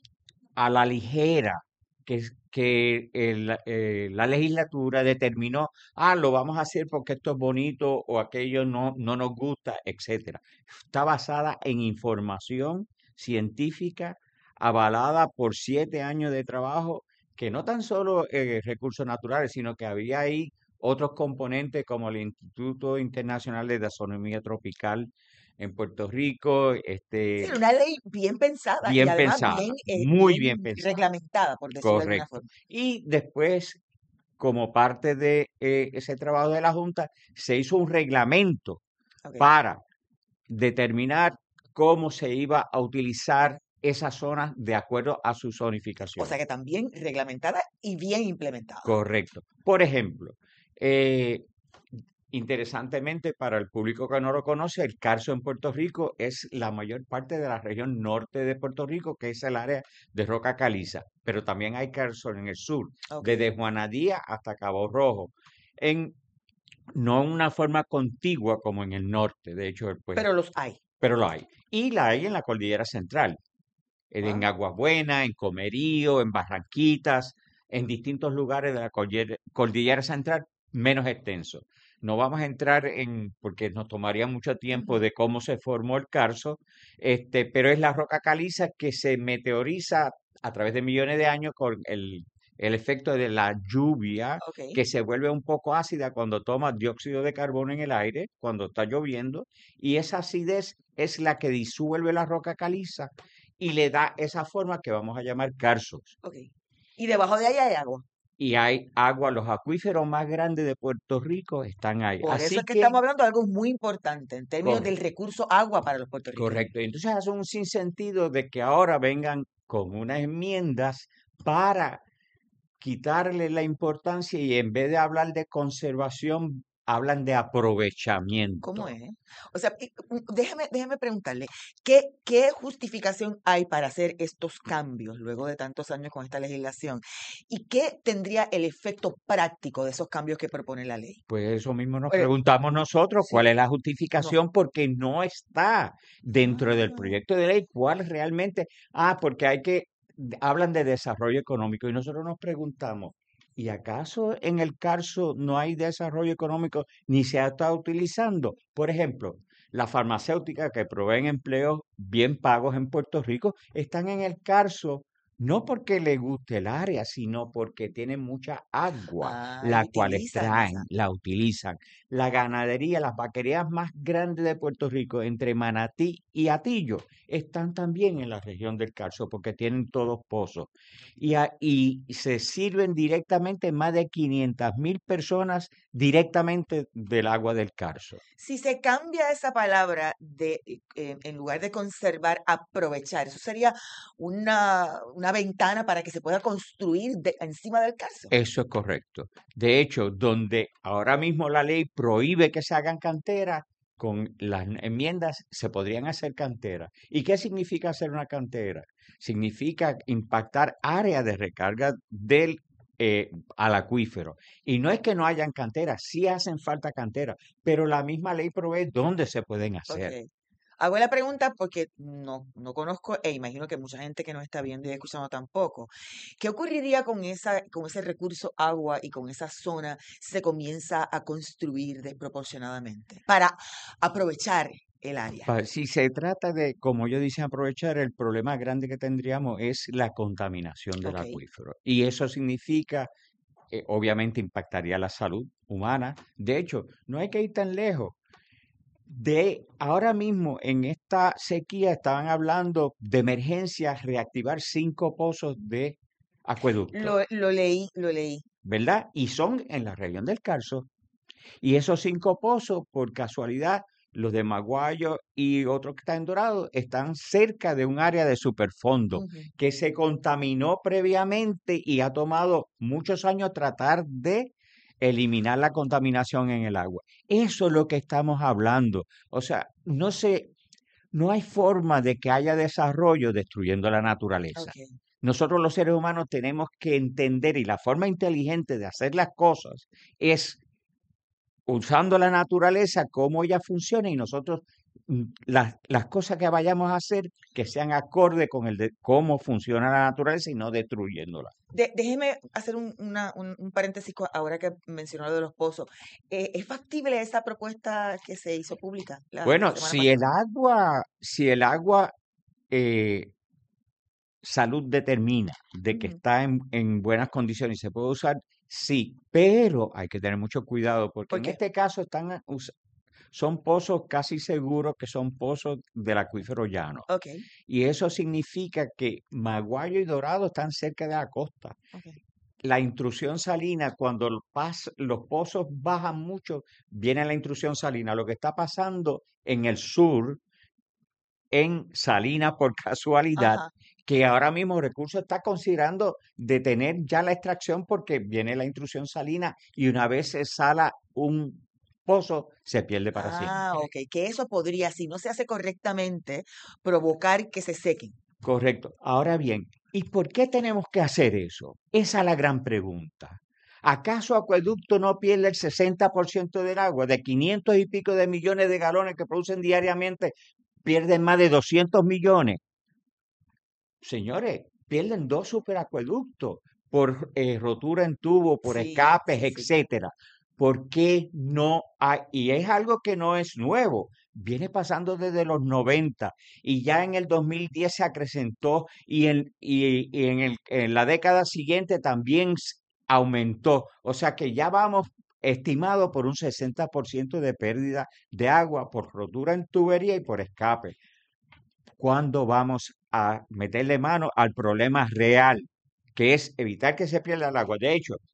S8: a la ligera que, es- que el- eh, la legislatura determinó, ah, lo vamos a hacer porque esto es bonito o aquello no, no nos gusta, etcétera. Está basada en información científica avalada por siete años de trabajo, que no tan solo eh, recursos naturales, sino que había ahí otros componentes como el Instituto Internacional de Taxonomía Tropical en Puerto Rico,
S1: Sí,
S8: este,
S1: una ley bien pensada y
S8: bien
S1: además
S8: pensada,
S1: bien, eh,
S8: muy
S1: bien
S8: bien pensada.
S1: reglamentada, por decirlo de alguna
S8: Correcto.
S1: forma.
S8: Y después, como parte de eh, ese trabajo de la Junta, se hizo un reglamento
S1: Ok.
S8: para determinar cómo se iba a utilizar esas zonas de acuerdo a su
S1: O
S8: zonificación.
S1: sea que también reglamentada y bien implementada.
S8: Correcto. Por ejemplo, eh, interesantemente, para el público que no lo conoce, el Carso en Puerto Rico es la mayor parte de la región norte de Puerto Rico, que es el área de roca caliza, pero también hay Carso en el sur,
S1: Ok.
S8: desde Juanadía hasta Cabo Rojo, en no una forma contigua como en el norte, de hecho, pues,
S1: Pero los hay.
S8: pero lo hay. Y la hay en la Cordillera Central, en en
S1: Wow.
S8: Aguas Buenas, en Comerío, en Barranquitas, en distintos lugares de la Cordillera, Cordillera Central, menos extenso. No vamos a entrar en, porque nos tomaría mucho tiempo
S1: Ujú.
S8: de cómo se formó el Carso, este, pero es la roca caliza que se meteoriza a través de millones de años con el, el efecto de la lluvia,
S1: Ok.
S8: que se vuelve un poco ácida cuando toma dióxido de carbono en el aire, cuando está lloviendo, y esa acidez es la que disuelve la roca caliza y le da esa forma que vamos a llamar carsos.
S1: Ok. Y debajo de ahí hay agua.
S8: Y hay agua, los acuíferos más grandes de Puerto Rico están ahí.
S1: Por eso
S8: Así
S1: es que
S8: que,
S1: estamos hablando de algo muy importante en términos del
S8: correcto,
S1: recurso agua para los puertorriqueños.
S8: correcto. Entonces hace un sinsentido de que ahora vengan con unas enmiendas para quitarle la importancia y en vez de hablar de conservación, hablan de
S1: ¿Cómo
S8: aprovechamiento.
S1: es? O sea, y, mm, déjeme, déjeme preguntarle, ¿qué, ¿qué justificación hay para hacer estos cambios luego de tantos años con esta legislación? ¿Y qué tendría el efecto práctico de esos cambios que propone la ley?
S8: Pues eso mismo nos
S1: Pues,
S8: preguntamos nosotros, ¿cuál
S1: sí,
S8: es la
S1: no.
S8: justificación? Porque no está dentro del
S1: Ah,
S8: proyecto de ley, ¿cuál realmente? Ah, porque hay que, hablan de desarrollo económico y nosotros nos preguntamos, ¿y acaso en el Carso no hay desarrollo económico ni se ha estado utilizando? Por ejemplo, las farmacéuticas que proveen empleos bien pagos en Puerto Rico están en el Carso. No porque les guste el área, sino porque tienen mucha agua,
S1: ah, y
S8: la cual
S1: utilizan esa.
S8: extraen, la utilizan. La ganadería, las vaquerías más grandes de Puerto Rico, entre Manatí y Atillo, están también en la región del Carso porque tienen todos pozos. Y, a- y se sirven directamente más de quinientas mil personas directamente del agua del Carso.
S1: Si se cambia esa palabra de, eh, en lugar de conservar, aprovechar, eso sería una, una ventana para que se pueda construir de- encima del Carso.
S8: Eso es correcto. De hecho, donde ahora mismo la ley prohíbe que se hagan canteras, con las enmiendas se podrían hacer canteras. ¿Y qué significa hacer una cantera? Significa impactar áreas de recarga del eh, al acuífero. Y no es que no hayan canteras, sí hacen falta canteras, pero la misma ley provee dónde se pueden hacer.
S1: Ok. Hago la pregunta porque no, no conozco e imagino que mucha gente que nos está viendo y escuchando tampoco. ¿Qué ocurriría con esa, con ese recurso agua y con esa zona si se comienza a construir desproporcionadamente para aprovechar el área.
S8: Pa- Si se trata de, como ellos dicen, aprovechar, el problema grande que tendríamos es la contaminación del
S1: Ok.
S8: acuífero. Y eso significa, eh, obviamente, impactaría la salud humana. De hecho, no hay que ir tan lejos. De ahora mismo, en esta sequía, estaban hablando de emergencia, reactivar cinco pozos de acueducto,
S1: Lo, lo leí, lo leí.
S8: ¿verdad? Y son en la región del Carso. Y esos cinco pozos, por casualidad, los de Maguayo y otros que están en Dorado, están cerca de un área de superfondo
S1: Ujú.
S8: que se contaminó previamente y ha tomado muchos años tratar de eliminar la contaminación en el agua. Eso es lo que estamos hablando. O sea, no sé, no hay forma de que haya desarrollo destruyendo la naturaleza.
S1: Ok.
S8: Nosotros los seres humanos tenemos que entender, y la forma inteligente de hacer las cosas es usando la naturaleza, cómo ella funciona, y nosotros mm, las, las cosas que vayamos a hacer que sean acorde con el de cómo funciona la naturaleza y no destruyéndola.
S1: De- déjeme hacer un, una- un- un paréntesis co- ahora que mencionó lo de los pozos. Eh, ¿es factible esa propuesta que se hizo pública la
S8: Bueno,
S1: semana
S8: si el
S1: pasada?
S8: agua, si el agua eh, salud determina de que
S1: Ujú.
S8: está en, en buenas condiciones y se puede usar, sí, pero hay que tener mucho cuidado porque
S1: ¿Por
S8: en
S1: qué?
S8: este caso están a- us- son pozos casi seguros que son pozos del acuífero llano.
S1: Ok,
S8: Y eso significa que Maguayo y Dorado están cerca de la costa.
S1: ok.
S8: La intrusión salina, cuando el pas- los pozos bajan mucho, viene la intrusión salina. Lo que está pasando en el sur, en Salinas por casualidad,
S1: Ajá.
S8: que ahora mismo Recursos está considerando detener ya la extracción porque viene la intrusión salina y una vez se sala un pozo, se pierde para
S1: Ah,
S8: siempre.
S1: ok. Que eso podría, si no se hace correctamente, provocar que se sequen.
S8: Correcto. Ahora bien, ¿y por qué tenemos que hacer eso? Esa es la gran pregunta. ¿Acaso Acueducto no pierde el sesenta por ciento del agua? De quinientos y pico de millones de galones que producen diariamente, pierden más de doscientos millones. Señores, pierden dos superacueductos por eh, rotura en tubo, por
S1: Sí,
S8: escapes,
S1: sí, sí.
S8: etcétera. ¿Por qué no hay? Y es algo que no es nuevo, viene pasando desde los noventa y ya en el dos mil diez se acrecentó y en, y, y en, el- en la década siguiente también s- aumentó. O sea que ya vamos estimado por un sesenta por ciento de pérdida de agua por rotura en tubería y por escape. ¿Cuándo vamos a meterle mano al problema real, que es evitar que se pierda el agua? De hecho,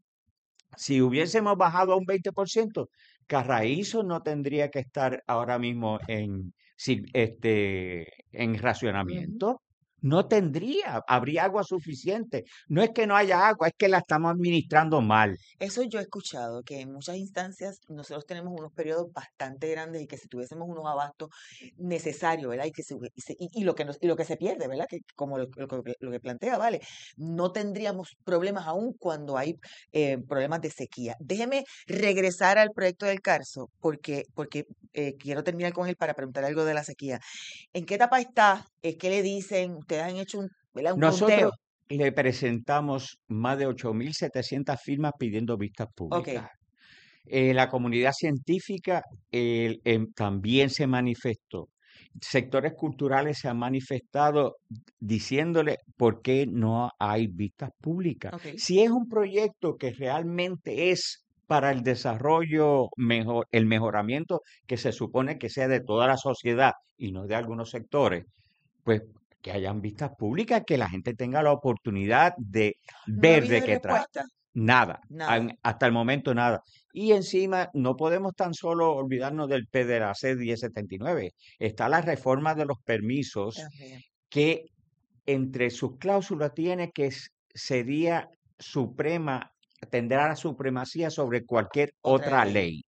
S8: si hubiésemos bajado a un veinte por ciento, Carraízo no tendría que estar ahora mismo en, si- este, en
S1: Ujú.
S8: racionamiento. No tendría, habría agua suficiente. No es que no haya agua, es que la estamos administrando mal.
S1: Eso yo he escuchado, que en muchas instancias nosotros tenemos unos periodos bastante grandes y que si tuviésemos unos abastos necesarios, ¿verdad? Y, que se, y, se- y- y lo que nos- y lo que se pierde, ¿verdad? Que como lo, lo que lo que plantea, ¿vale? No tendríamos problemas aún cuando hay eh, problemas de sequía. Déjeme regresar al proyecto del Carso, porque, porque eh, quiero terminar con él para preguntar algo de la sequía. ¿En qué etapa está? Eh, ¿Qué le dicen? ¿Ustedes han hecho un, ¿verdad? un
S8: Nosotros
S1: conteo?
S8: le presentamos más de ocho mil setecientas firmas pidiendo vistas
S1: Ok,
S8: públicas. Eh, la comunidad científica eh, em, también se manifestó. Sectores culturales se han manifestado diciéndole por qué no hay vistas públicas.
S1: ok.
S8: Si es un proyecto que realmente es para el desarrollo, mejor, el mejoramiento que se supone que sea de toda la sociedad y no de algunos sectores, pues que hayan vistas públicas, que la gente tenga la oportunidad de
S1: ¿No ha
S8: ver de
S1: habido
S8: qué trata.
S1: respuesta?
S8: Nada,
S1: Nada.
S8: an- hasta el momento nada. Y encima no podemos tan solo olvidarnos del P D R A C diez setenta y nueve. Está la reforma de los permisos
S1: También.
S8: que entre sus cláusulas tiene que s- sería suprema, tendrá la supremacía sobre cualquier
S1: Otra
S8: otra
S1: ley.
S8: ley.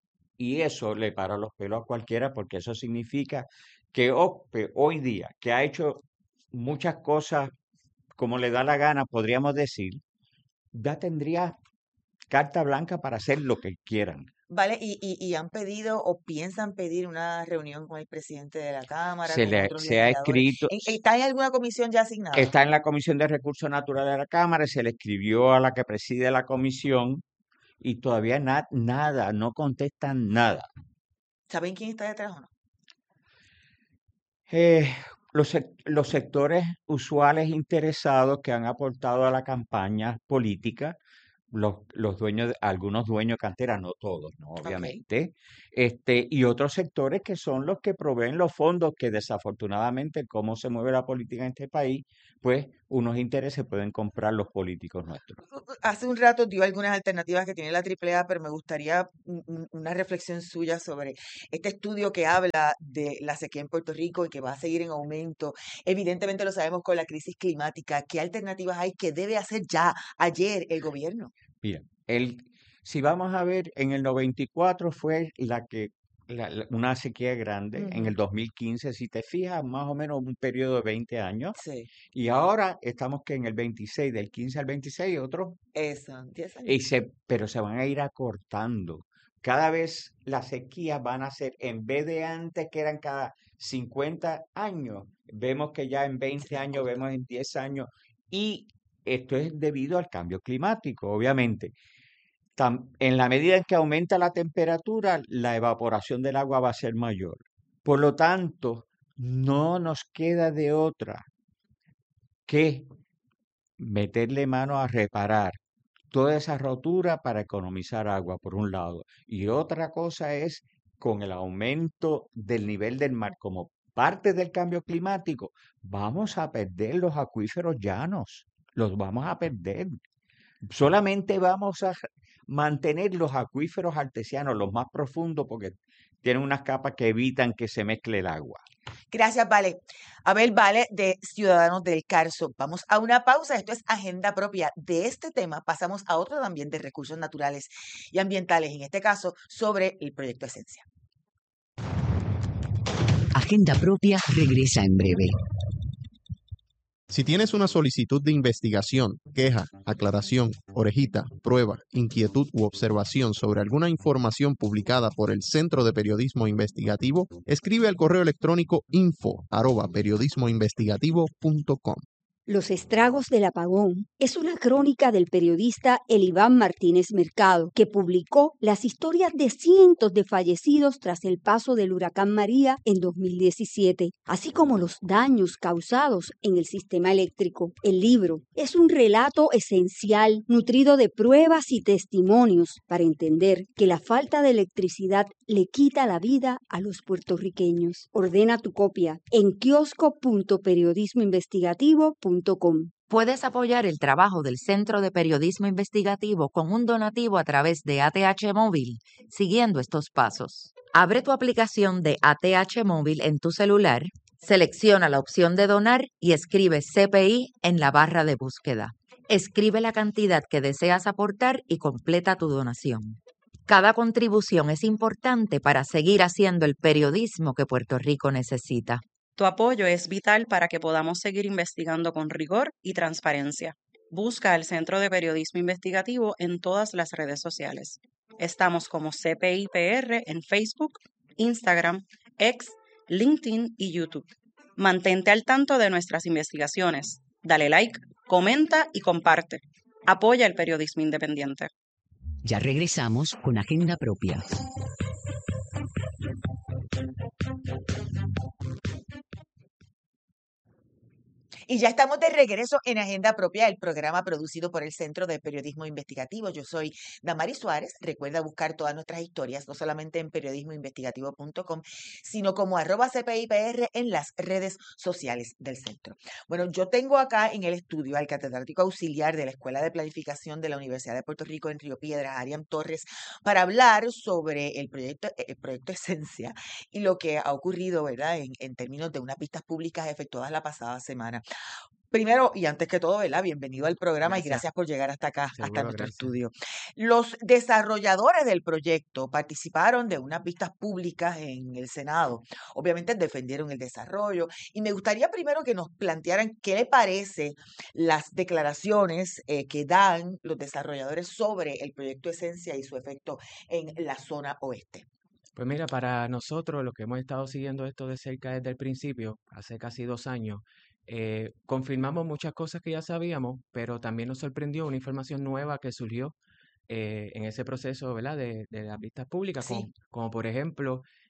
S8: Y eso le para los pelos a cualquiera porque eso significa que OCPE hoy día, que ha hecho muchas cosas como le da la gana, podríamos decir, ya tendría carta blanca para hacer lo que quieran.
S1: Vale, y, y, y han pedido o piensan pedir una reunión con el presidente de la Cámara,
S8: Se
S1: con
S8: le
S1: otros
S8: se ha
S1: legisladores.
S8: escrito,
S1: ¿En- ¿Está en alguna comisión ya asignada?
S8: está en la Comisión de Recursos Naturales de la Cámara, y se le escribió a la que preside la comisión y todavía na- nada, no contestan nada.
S1: ¿Saben quién está detrás o no?
S8: Eh, los, sec- los sectores usuales interesados que han aportado a la campaña política, los, los dueños, de- algunos dueños de cartera, no todos, ¿no?
S1: Ok.
S8: Obviamente, este, y otros sectores que son los que proveen los fondos, que desafortunadamente, cómo se mueve la política en este país, pues unos intereses pueden comprar los políticos nuestros.
S1: Hace un rato dio algunas alternativas que tiene la Triple A, pero me gustaría un- un- una reflexión suya sobre este estudio que habla de la sequía en Puerto Rico y que va a seguir en aumento. Evidentemente lo sabemos con la crisis climática. ¿Qué alternativas hay que debe hacer ya, ayer, el gobierno?
S8: Mira, el, si vamos a ver, en el noventa y cuatro fue la que la- la- una sequía grande, en el
S1: Ujú.
S8: dos mil quince, si te fijas, más o menos un periodo de veinte años,
S1: Sí,
S8: y ahora estamos que en el veintiséis, del quince al veintiséis, otros,
S1: eso, diez
S8: y
S1: años.
S8: se, pero se van a ir acortando. Cada vez las sequías van a ser, en vez de antes que eran cada cincuenta años, vemos que ya en
S1: Se
S8: veinte
S1: están
S8: años, vemos
S1: cortando.
S8: en diez años, y esto es debido al cambio climático, obviamente. Tam- en la medida en que aumenta la temperatura, la evaporación del agua va a ser mayor. Por lo tanto, no nos queda de otra que meterle mano a reparar toda esa rotura para economizar agua, por un lado. Y otra cosa es, con el aumento del nivel del mar como parte del cambio climático, vamos a perder los acuíferos llanos, los vamos a perder. Solamente vamos a mantener los acuíferos artesianos, los más profundos, porque tienen unas capas que evitan que se mezcle el agua.
S1: Gracias, Vale. Abel Vale, de Ciudadanos del Carso. Vamos a una pausa. Esto es Agenda Propia. De este tema pasamos a otro también de recursos naturales y ambientales, en este caso sobre el proyecto Esencia.
S9: Agenda Propia regresa en breve.
S5: Si tienes una solicitud de investigación, queja, aclaración, orejita, prueba, inquietud u observación sobre alguna información publicada por el Centro de Periodismo Investigativo, escribe al correo electrónico info arroba periodismoinvestigativo punto com.
S6: Los estragos del apagón es una crónica del periodista Eliván Martínez Mercado, que publicó las historias de cientos de fallecidos tras el paso del huracán María en dos mil diecisiete, así como los daños causados en el sistema eléctrico. El libro es un relato esencial, nutrido de pruebas y testimonios para entender que la falta de electricidad le quita la vida a los puertorriqueños. Ordena tu copia en kiosco punto periodismo investigativo punto com.
S4: Puedes apoyar el trabajo del Centro de Periodismo Investigativo con un donativo a través de A T H Móvil, siguiendo estos pasos. Abre tu aplicación de A T H Móvil en tu celular, selecciona la opción de donar y escribe C P I en la barra de búsqueda. Escribe la cantidad que deseas aportar y completa tu donación. Cada contribución es importante para seguir haciendo el periodismo que Puerto Rico necesita.
S7: Tu apoyo es vital para que podamos seguir investigando con rigor y transparencia. Busca el Centro de Periodismo Investigativo en todas las redes sociales. Estamos como C P I P R en Facebook, Instagram, X, LinkedIn y YouTube. Mantente al tanto de nuestras investigaciones. Dale like, comenta y comparte. Apoya el periodismo independiente.
S9: Ya regresamos con Agenda Propia.
S1: Y ya estamos de regreso en Agenda Propia, el programa producido por el Centro de Periodismo Investigativo. Yo soy Damari Suárez. Recuerda buscar todas nuestras historias, no solamente en periodismoinvestigativo punto com, sino como arroba C P I P R en las redes sociales del centro. Bueno, yo tengo acá en el estudio al catedrático auxiliar de la Escuela de Planificación de la Universidad de Puerto Rico en Río Piedras, Ariam Torres, para hablar sobre el proyecto, el proyecto Esencia y lo que ha ocurrido, ¿verdad?, en, en términos de unas vistas públicas efectuadas la pasada semana. Primero y antes que todo, ¿verdad? Bienvenido al programa y
S10: Gracias,
S1: gracias por llegar hasta acá, hasta
S10: seguro,
S1: nuestro
S10: gracias.
S1: estudio. Los desarrolladores del proyecto participaron de unas vistas públicas en el Senado. Obviamente defendieron el desarrollo y me gustaría primero que nos plantearan qué le parece las declaraciones eh, que dan los desarrolladores sobre el proyecto Esencia y su efecto en la zona oeste.
S10: Pues mira, para nosotros, los que hemos estado siguiendo esto de cerca desde el principio, hace casi dos años, eh, confirmamos muchas cosas que ya sabíamos, pero también nos sorprendió una información nueva que surgió eh, en ese proceso, ¿verdad?, de, de las vistas públicas,
S1: Sí.
S10: como, como por ejemplo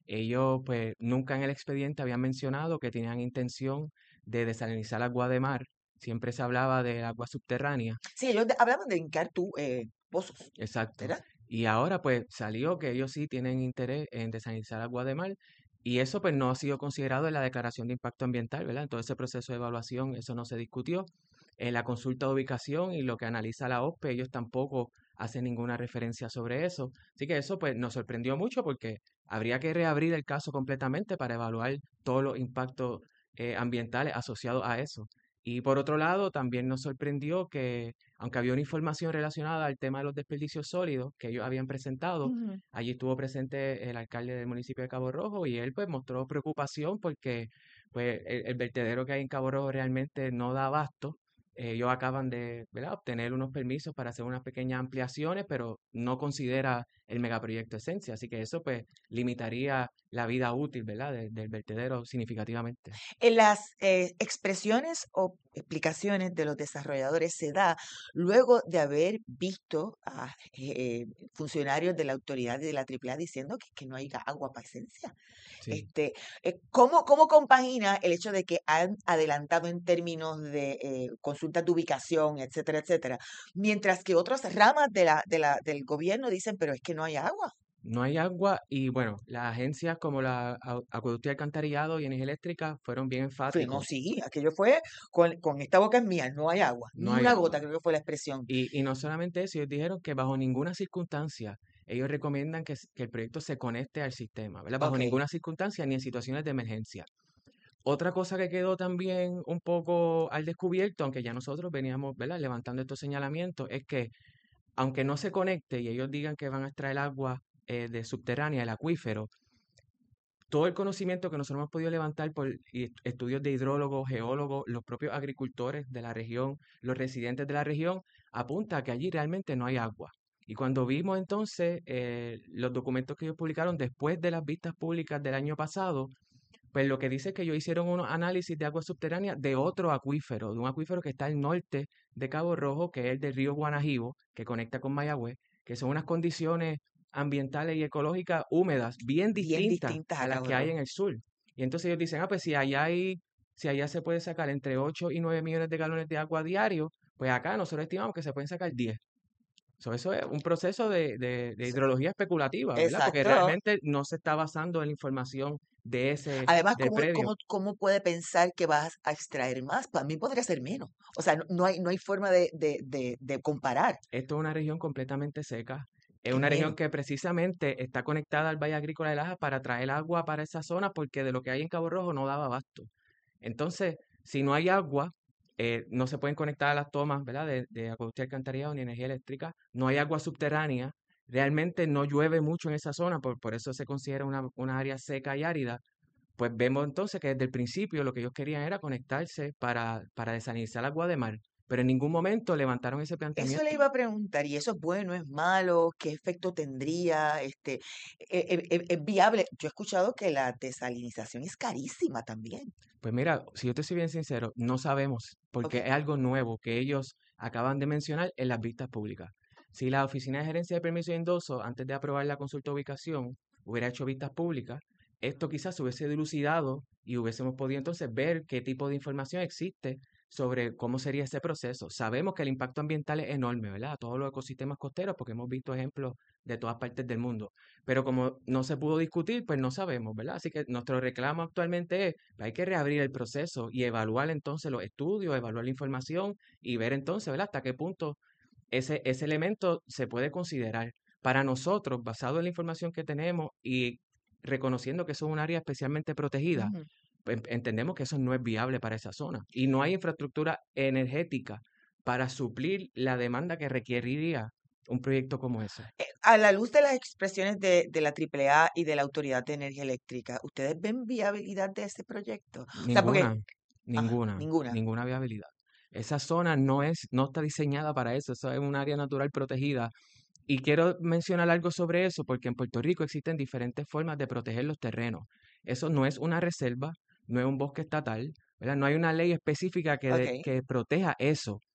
S10: Ellos, pues, nunca en el expediente habían mencionado que tenían intención de desalinizar agua de mar. Siempre se hablaba de agua subterránea.
S1: Sí, ellos de- hablaban de hincar tú, eh, pozos,
S10: Exacto.
S1: ¿verdad?
S10: Y ahora, pues, salió que ellos sí tienen interés en desalinizar agua de mar. Y eso, pues, no ha sido considerado en la declaración de impacto ambiental, ¿verdad? En todo ese proceso de evaluación, eso no se discutió. En la consulta de ubicación y lo que analiza la O S P E, ellos tampoco hacen ninguna referencia sobre eso. Así que eso, pues, nos sorprendió mucho porque habría que reabrir el caso completamente para evaluar todos los impactos eh, ambientales asociados a eso. Y por otro lado, también nos sorprendió que, aunque había una información relacionada al tema de los desperdicios sólidos que ellos habían presentado,
S1: Ujú.
S10: allí estuvo presente el alcalde del municipio de Cabo Rojo y él pues mostró preocupación porque pues el, el vertedero que hay en Cabo Rojo realmente no da abasto. Eh, Ellos acaban de, ¿verdad?, obtener unos permisos para hacer unas pequeñas ampliaciones, pero no considera el megaproyecto Esencia, así que eso pues limitaría la vida útil, ¿verdad?, de- del vertedero significativamente.
S1: En las eh, expresiones o explicaciones de los desarrolladores se da luego de haber visto a eh, funcionarios de la autoridad y de la Triple A diciendo que, que no hay agua para Esencia.
S10: Sí.
S1: Este, eh, ¿cómo, cómo compagina el hecho de que han adelantado en términos de eh, consultas de ubicación, etcétera, etcétera, mientras que otras ramas de la, de la, del gobierno dicen, pero es que no hay agua?
S10: No hay agua y bueno, las agencias como la Au- Acueducto y Alcantarillado y Energía Eléctrica fueron bien
S1: Fue, no,
S10: enfáticos.
S1: sí, aquello fue con, con esta boca es mía, no hay agua,
S10: No
S1: ni
S10: hay
S1: una
S10: agua.
S1: gota, creo que fue la expresión.
S10: Y, y no solamente eso, ellos dijeron que bajo ninguna circunstancia ellos recomiendan que, s- que el proyecto se conecte al sistema, ¿verdad? Bajo
S1: Ok.
S10: ninguna circunstancia ni en situaciones de emergencia. Otra cosa que quedó también un poco al descubierto, aunque ya nosotros veníamos, ¿verdad?, levantando estos señalamientos, es que aunque no se conecte y ellos digan que van a extraer agua eh, de subterránea, el acuífero, todo el conocimiento que nosotros hemos podido levantar por y- estudios de hidrólogos, geólogos, los propios agricultores de la región, los residentes de la región, apunta a que allí realmente no hay agua. Y cuando vimos entonces eh, los documentos que ellos publicaron después de las vistas públicas del año pasado, pues lo que dice es que ellos hicieron unos análisis de agua subterránea de otro acuífero, de un acuífero que está al norte de Cabo Rojo, que es el del río Guanajibo, que conecta con Mayagüez, que son unas condiciones ambientales y ecológicas húmedas bien
S1: Bien
S10: distintas
S1: distintas
S10: a
S1: a
S10: las
S1: Cabo
S10: que hay
S1: Rojo.
S10: en el sur. Y entonces ellos dicen, ah, pues si allá hay, si allá se puede sacar entre ocho y nueve millones de galones de agua diario, pues acá nosotros estimamos que se pueden sacar diez. So, eso es un proceso de, de, de hidrología especulativa, ¿verdad? Porque
S1: Exacto.
S10: realmente no se está basando en la información de ese,
S1: Además,
S10: del
S1: ¿cómo,
S10: predio.
S1: cómo, cómo puede pensar que vas a extraer más? Para mí podría ser menos. O sea, no, no hay, no hay forma de, de, de, de comparar.
S10: Esto es una región completamente seca. Es
S1: Es
S10: una región
S1: menos.
S10: que precisamente está conectada al Valle Agrícola de Laja para traer agua para esa zona porque de lo que hay en Cabo Rojo no daba abasto. Entonces, si no hay agua, eh, no se pueden conectar a las tomas, ¿verdad?, de, de acueducto y alcantarillado ni energía eléctrica. No hay agua subterránea. Realmente no llueve mucho en esa zona, por, por eso se considera una, una área seca y árida. Pues vemos entonces que desde el principio lo que ellos querían era conectarse para, para desalinizar agua de mar, pero en ningún momento levantaron ese
S1: Eso
S10: planteamiento.
S1: le iba a preguntar, ¿y eso es bueno, es malo? ¿Qué efecto tendría? Este, ¿e- e- e- ¿es viable? Yo he escuchado que la desalinización es carísima también.
S10: Pues mira, si yo te soy bien sincero, no sabemos, porque
S1: Ok.
S10: es algo nuevo que ellos acaban de mencionar en las vistas públicas. Si la Oficina de Gerencia de Permiso de Endoso, antes de aprobar la consulta de ubicación, hubiera hecho vistas públicas, esto quizás se hubiese dilucidado y hubiésemos podido entonces ver qué tipo de información existe sobre cómo sería ese proceso. Sabemos que el impacto ambiental es enorme, ¿verdad? A todos los ecosistemas costeros, porque hemos visto ejemplos de todas partes del mundo. Pero como no se pudo discutir, pues no sabemos, ¿verdad? Así que nuestro reclamo actualmente es, hay que reabrir el proceso y evaluar entonces los estudios, evaluar la información y ver entonces, ¿verdad?, hasta qué punto ese, ese elemento se puede considerar. Para nosotros, basado en la información que tenemos y reconociendo que eso es un área especialmente protegida,
S1: Ujú.
S10: pues, entendemos que eso no es viable para esa zona. Y no hay infraestructura energética para suplir la demanda que requeriría un proyecto como ese.
S1: Eh, A la luz de las expresiones de, de la Triple A y de la Autoridad de Energía Eléctrica, ¿ustedes ven viabilidad de ese proyecto? O sea, porque,
S10: Ninguna,
S1: ajá,
S10: ninguna,
S1: ninguna.
S10: ninguna viabilidad. Esa zona no es, no está diseñada para eso, eso es un área natural protegida. Y quiero mencionar algo sobre eso, porque en Puerto Rico existen diferentes formas de proteger los terrenos. Eso no es una reserva, no es un bosque estatal, ¿verdad? No hay una ley específica que, de-
S1: Ok.
S10: que proteja eso.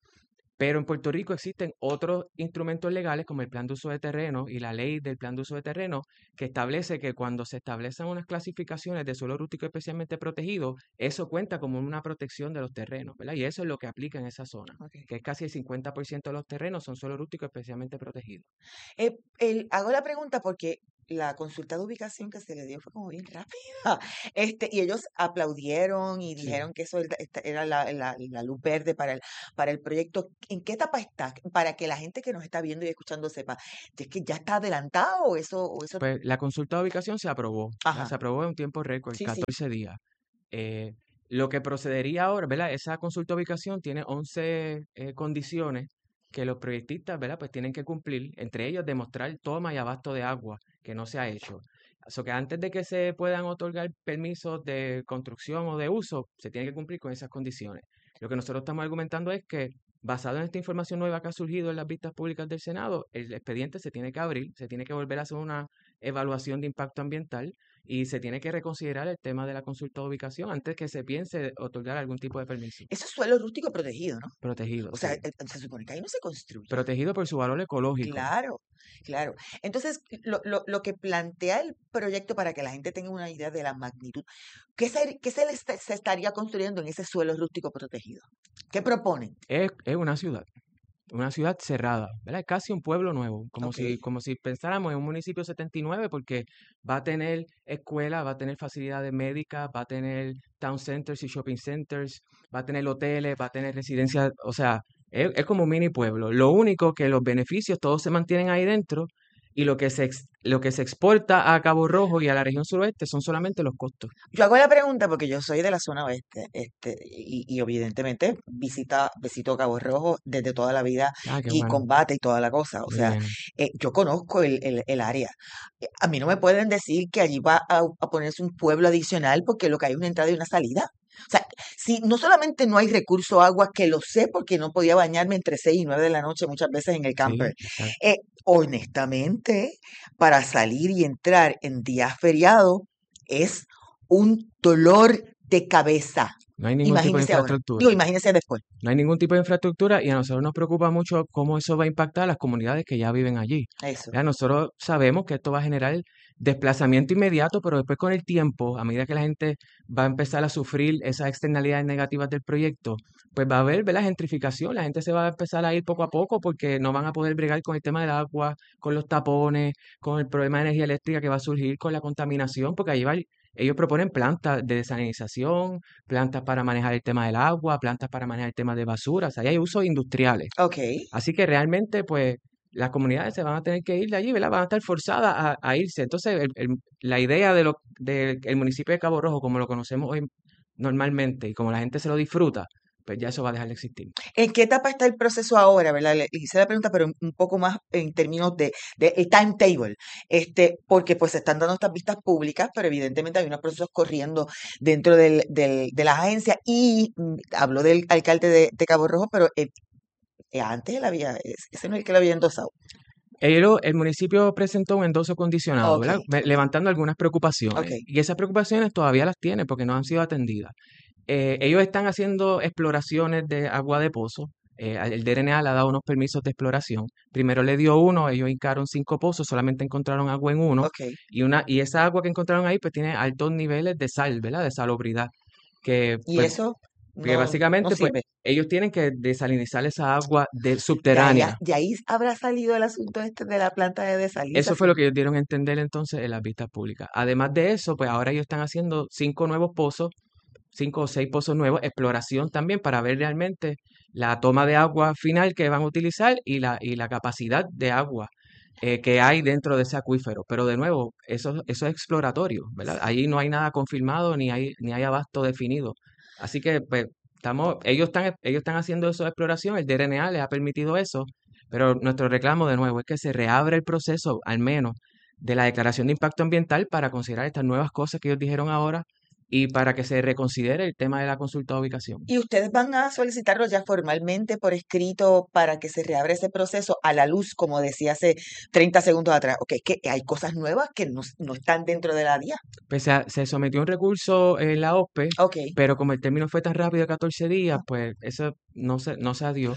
S10: Pero en Puerto Rico existen otros instrumentos legales como el plan de uso de terreno y la ley del plan de uso de terreno que establece que cuando se establecen unas clasificaciones de suelo rústico especialmente protegido, eso cuenta como una protección de los terrenos, ¿verdad? Y eso es lo que aplica en esa zona,
S1: Ok.
S10: que es casi el cincuenta por ciento de los terrenos son suelo rústico especialmente protegidos.
S1: Eh, el- hago la pregunta porque la consulta de ubicación que se le dio fue como bien rápida. Este, y ellos aplaudieron y
S10: Sí.
S1: dijeron que eso era esta- era la, la- la luz verde para el, para el proyecto. ¿En qué etapa está? Para que la gente que nos está viendo y escuchando sepa, ¿es que ya está adelantado o eso, o eso?
S10: Pues la consulta de ubicación se aprobó, ¿verdad?
S1: Ajá,
S10: Se aprobó en un tiempo récord,
S1: sí, sí.
S10: catorce días. Eh, lo que procedería ahora, ¿verdad? Esa consulta de ubicación tiene once eh, condiciones que los proyectistas, ¿verdad? Pues tienen que cumplir, entre ellos demostrar toma y abasto de agua, que no se ha hecho. O que antes de que se puedan otorgar permisos de construcción o de uso, se tiene que cumplir con esas condiciones. Lo que nosotros estamos argumentando es que, basado en esta información nueva que ha surgido en las vistas públicas del Senado, el expediente se tiene que abrir, se tiene que volver a hacer una evaluación de impacto ambiental y se tiene que reconsiderar el tema de la consulta de ubicación antes que se piense otorgar algún tipo de permiso.
S1: Eso es suelo rústico protegido, ¿no?
S10: Protegido,
S1: O sea,
S10: sí.
S1: eh, se supone que ahí no se construye.
S10: Protegido por su valor ecológico.
S1: Claro, claro. Entonces, lo, lo, lo que plantea el proyecto para que la gente tenga una idea de la magnitud, ¿qué se, qué se, le está- se estaría construyendo en ese suelo rústico protegido? ¿Qué proponen?
S10: Es, es una ciudad, una ciudad cerrada, ¿verdad? Es casi un pueblo nuevo, como
S1: Ok.
S10: si, como si pensáramos en un municipio setenta y nueve, porque va a tener escuelas, va a tener facilidades médicas, va a tener town centers y shopping centers, va a tener hoteles, va a tener residencias, o sea, es, es como un mini pueblo. Lo único que los beneficios todos se mantienen ahí dentro y lo que se, ex- lo que se exporta a Cabo Rojo y a la región suroeste son solamente los costos.
S1: Yo hago la pregunta porque yo soy de la zona oeste, este, y, y evidentemente visita, visito Cabo Rojo desde toda la vida
S10: Ah, qué
S1: y
S10: bueno,
S1: combate y toda la cosa. O
S10: muy
S1: sea,
S10: bien.
S1: eh, yo conozco el, el, el área. Eh, A mí no me pueden decir que allí va a, a ponerse un pueblo adicional porque lo que hay es una entrada y una salida. O sea, si no solamente no hay recurso agua, que lo sé porque no podía bañarme entre seis y nueve de la noche muchas veces en el
S10: Sí,
S1: camper.
S10: exacto.
S1: Eh, honestamente, para salir y entrar en días feriados es un dolor de cabeza.
S10: No hay ningún tipo de
S1: Imagínese ahora.
S10: infraestructura.
S1: Digo, imagínese después.
S10: No hay ningún tipo de infraestructura y a nosotros nos preocupa mucho cómo eso va a impactar a las comunidades que ya viven allí.
S1: Eso.
S10: Ya nosotros sabemos que esto va a generar desplazamiento inmediato, pero después con el tiempo, a medida que la gente va a empezar a sufrir esas externalidades negativas del proyecto, pues va a haber, ¿verdad? Gentrificación, la gente se va a empezar a ir poco a poco porque no van a poder bregar con el tema del agua, con los tapones, con el problema de energía eléctrica que va a surgir, con la contaminación, porque allí va, ellos proponen plantas de desalinización, plantas para manejar el tema del agua, plantas para manejar el tema de basura, o sea, ahí hay usos industriales.
S1: Ok.
S10: Así que realmente, pues, las comunidades se van a tener que ir de allí, ¿verdad? Van a estar forzadas a, a irse. Entonces, el- el- la idea de lo del municipio de Cabo Rojo, como lo conocemos hoy normalmente y como la gente se lo disfruta, pues ya eso va a dejar de existir.
S1: ¿En qué etapa está el proceso ahora, verdad? Le, le hice la pregunta, pero un un poco más en términos de, de el timetable, este, porque pues se están dando estas vistas públicas, pero evidentemente hay unos procesos corriendo dentro del, del, de las agencias y mm, habló del alcalde de, de Cabo Rojo, pero eh, eh, antes él había, ese ese no es el que lo había endosado.
S10: Ellos- el municipio presentó un endoso condicionado,
S1: Ok,
S10: ¿verdad? Me-
S1: ok,
S10: Levantando algunas preocupaciones.
S1: ok.
S10: Y esas preocupaciones todavía las tienen porque no han sido atendidas. Eh, ellos están haciendo exploraciones de agua de pozo. Eh, el D R N A le ha dado unos permisos de exploración. Primero le dio uno, ellos hincaron cinco pozos, solamente encontraron agua en uno.
S1: Ok.
S10: Y, una, y esa agua que encontraron ahí pues tiene altos niveles de sal, ¿verdad? De salubridad. Que
S1: Y
S10: pues
S1: eso
S10: que
S1: no, no
S10: básicamente pues
S1: sirve.
S10: ellos tienen que desalinizar esa agua de
S1: De ahí,
S10: subterránea.
S1: de ahí habrá salido el asunto este de la planta de
S10: Eso fue
S1: desalización.
S10: lo que ellos dieron a entender entonces en las vistas públicas. Además de eso, pues ahora ellos están haciendo cinco nuevos pozos, cinco o seis pozos nuevos, exploración también para ver realmente la toma de agua final que van a utilizar y la, y la capacidad de agua eh, que hay dentro de ese acuífero. Pero de nuevo, eso, eso es exploratorio, ¿verdad? Allí no hay nada confirmado ni hay, ni hay abasto definido. Así que pues estamos, ellos están, ellos están haciendo eso de exploración, el D R N A les ha permitido eso, pero nuestro reclamo de nuevo es que se reabra el proceso, al menos, de la declaración de impacto ambiental para considerar estas nuevas cosas que ellos dijeron ahora y para que se reconsidere el tema de la consulta de ubicación.
S1: Y ustedes van a solicitarlo ya formalmente por escrito para que se reabra ese proceso a la luz, como decía hace treinta segundos atrás. Ok, es que hay cosas nuevas que no, no están dentro de la D I A.
S10: Pues se, se sometió un recurso en la O S P E,
S1: Ok.
S10: pero como el término fue tan rápido de catorce días, pues eso no se, no se dio.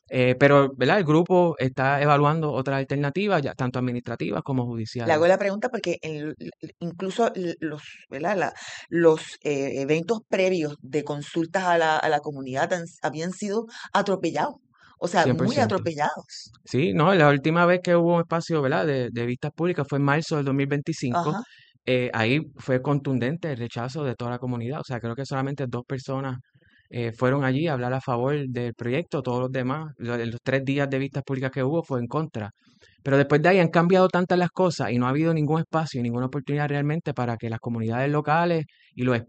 S10: Eh, pero, ¿verdad? El grupo está evaluando otras alternativas, ya tanto administrativas como
S1: Le hago
S10: judiciales.
S1: la pregunta porque en- incluso l- los, ¿verdad? La- los eh, eventos previos de consultas a la, a la comunidad han- habían sido atropellados, o sea,
S10: cien por
S1: muy
S10: ciento.
S1: atropellados.
S10: Sí, no, la última vez que hubo un espacio, ¿verdad? De, de vistas públicas fue en marzo del dos mil veinticinco.
S1: Ajá.
S10: Eh, ahí fue contundente el rechazo de toda la comunidad. O sea, creo que solamente dos personas eh, fueron allí a hablar a favor del proyecto. Todos los demás, lo- en los tres días de vistas públicas que hubo, fue en contra. Pero después de ahí han cambiado tantas las cosas y no ha habido ningún espacio, ninguna oportunidad realmente para que las comunidades locales y los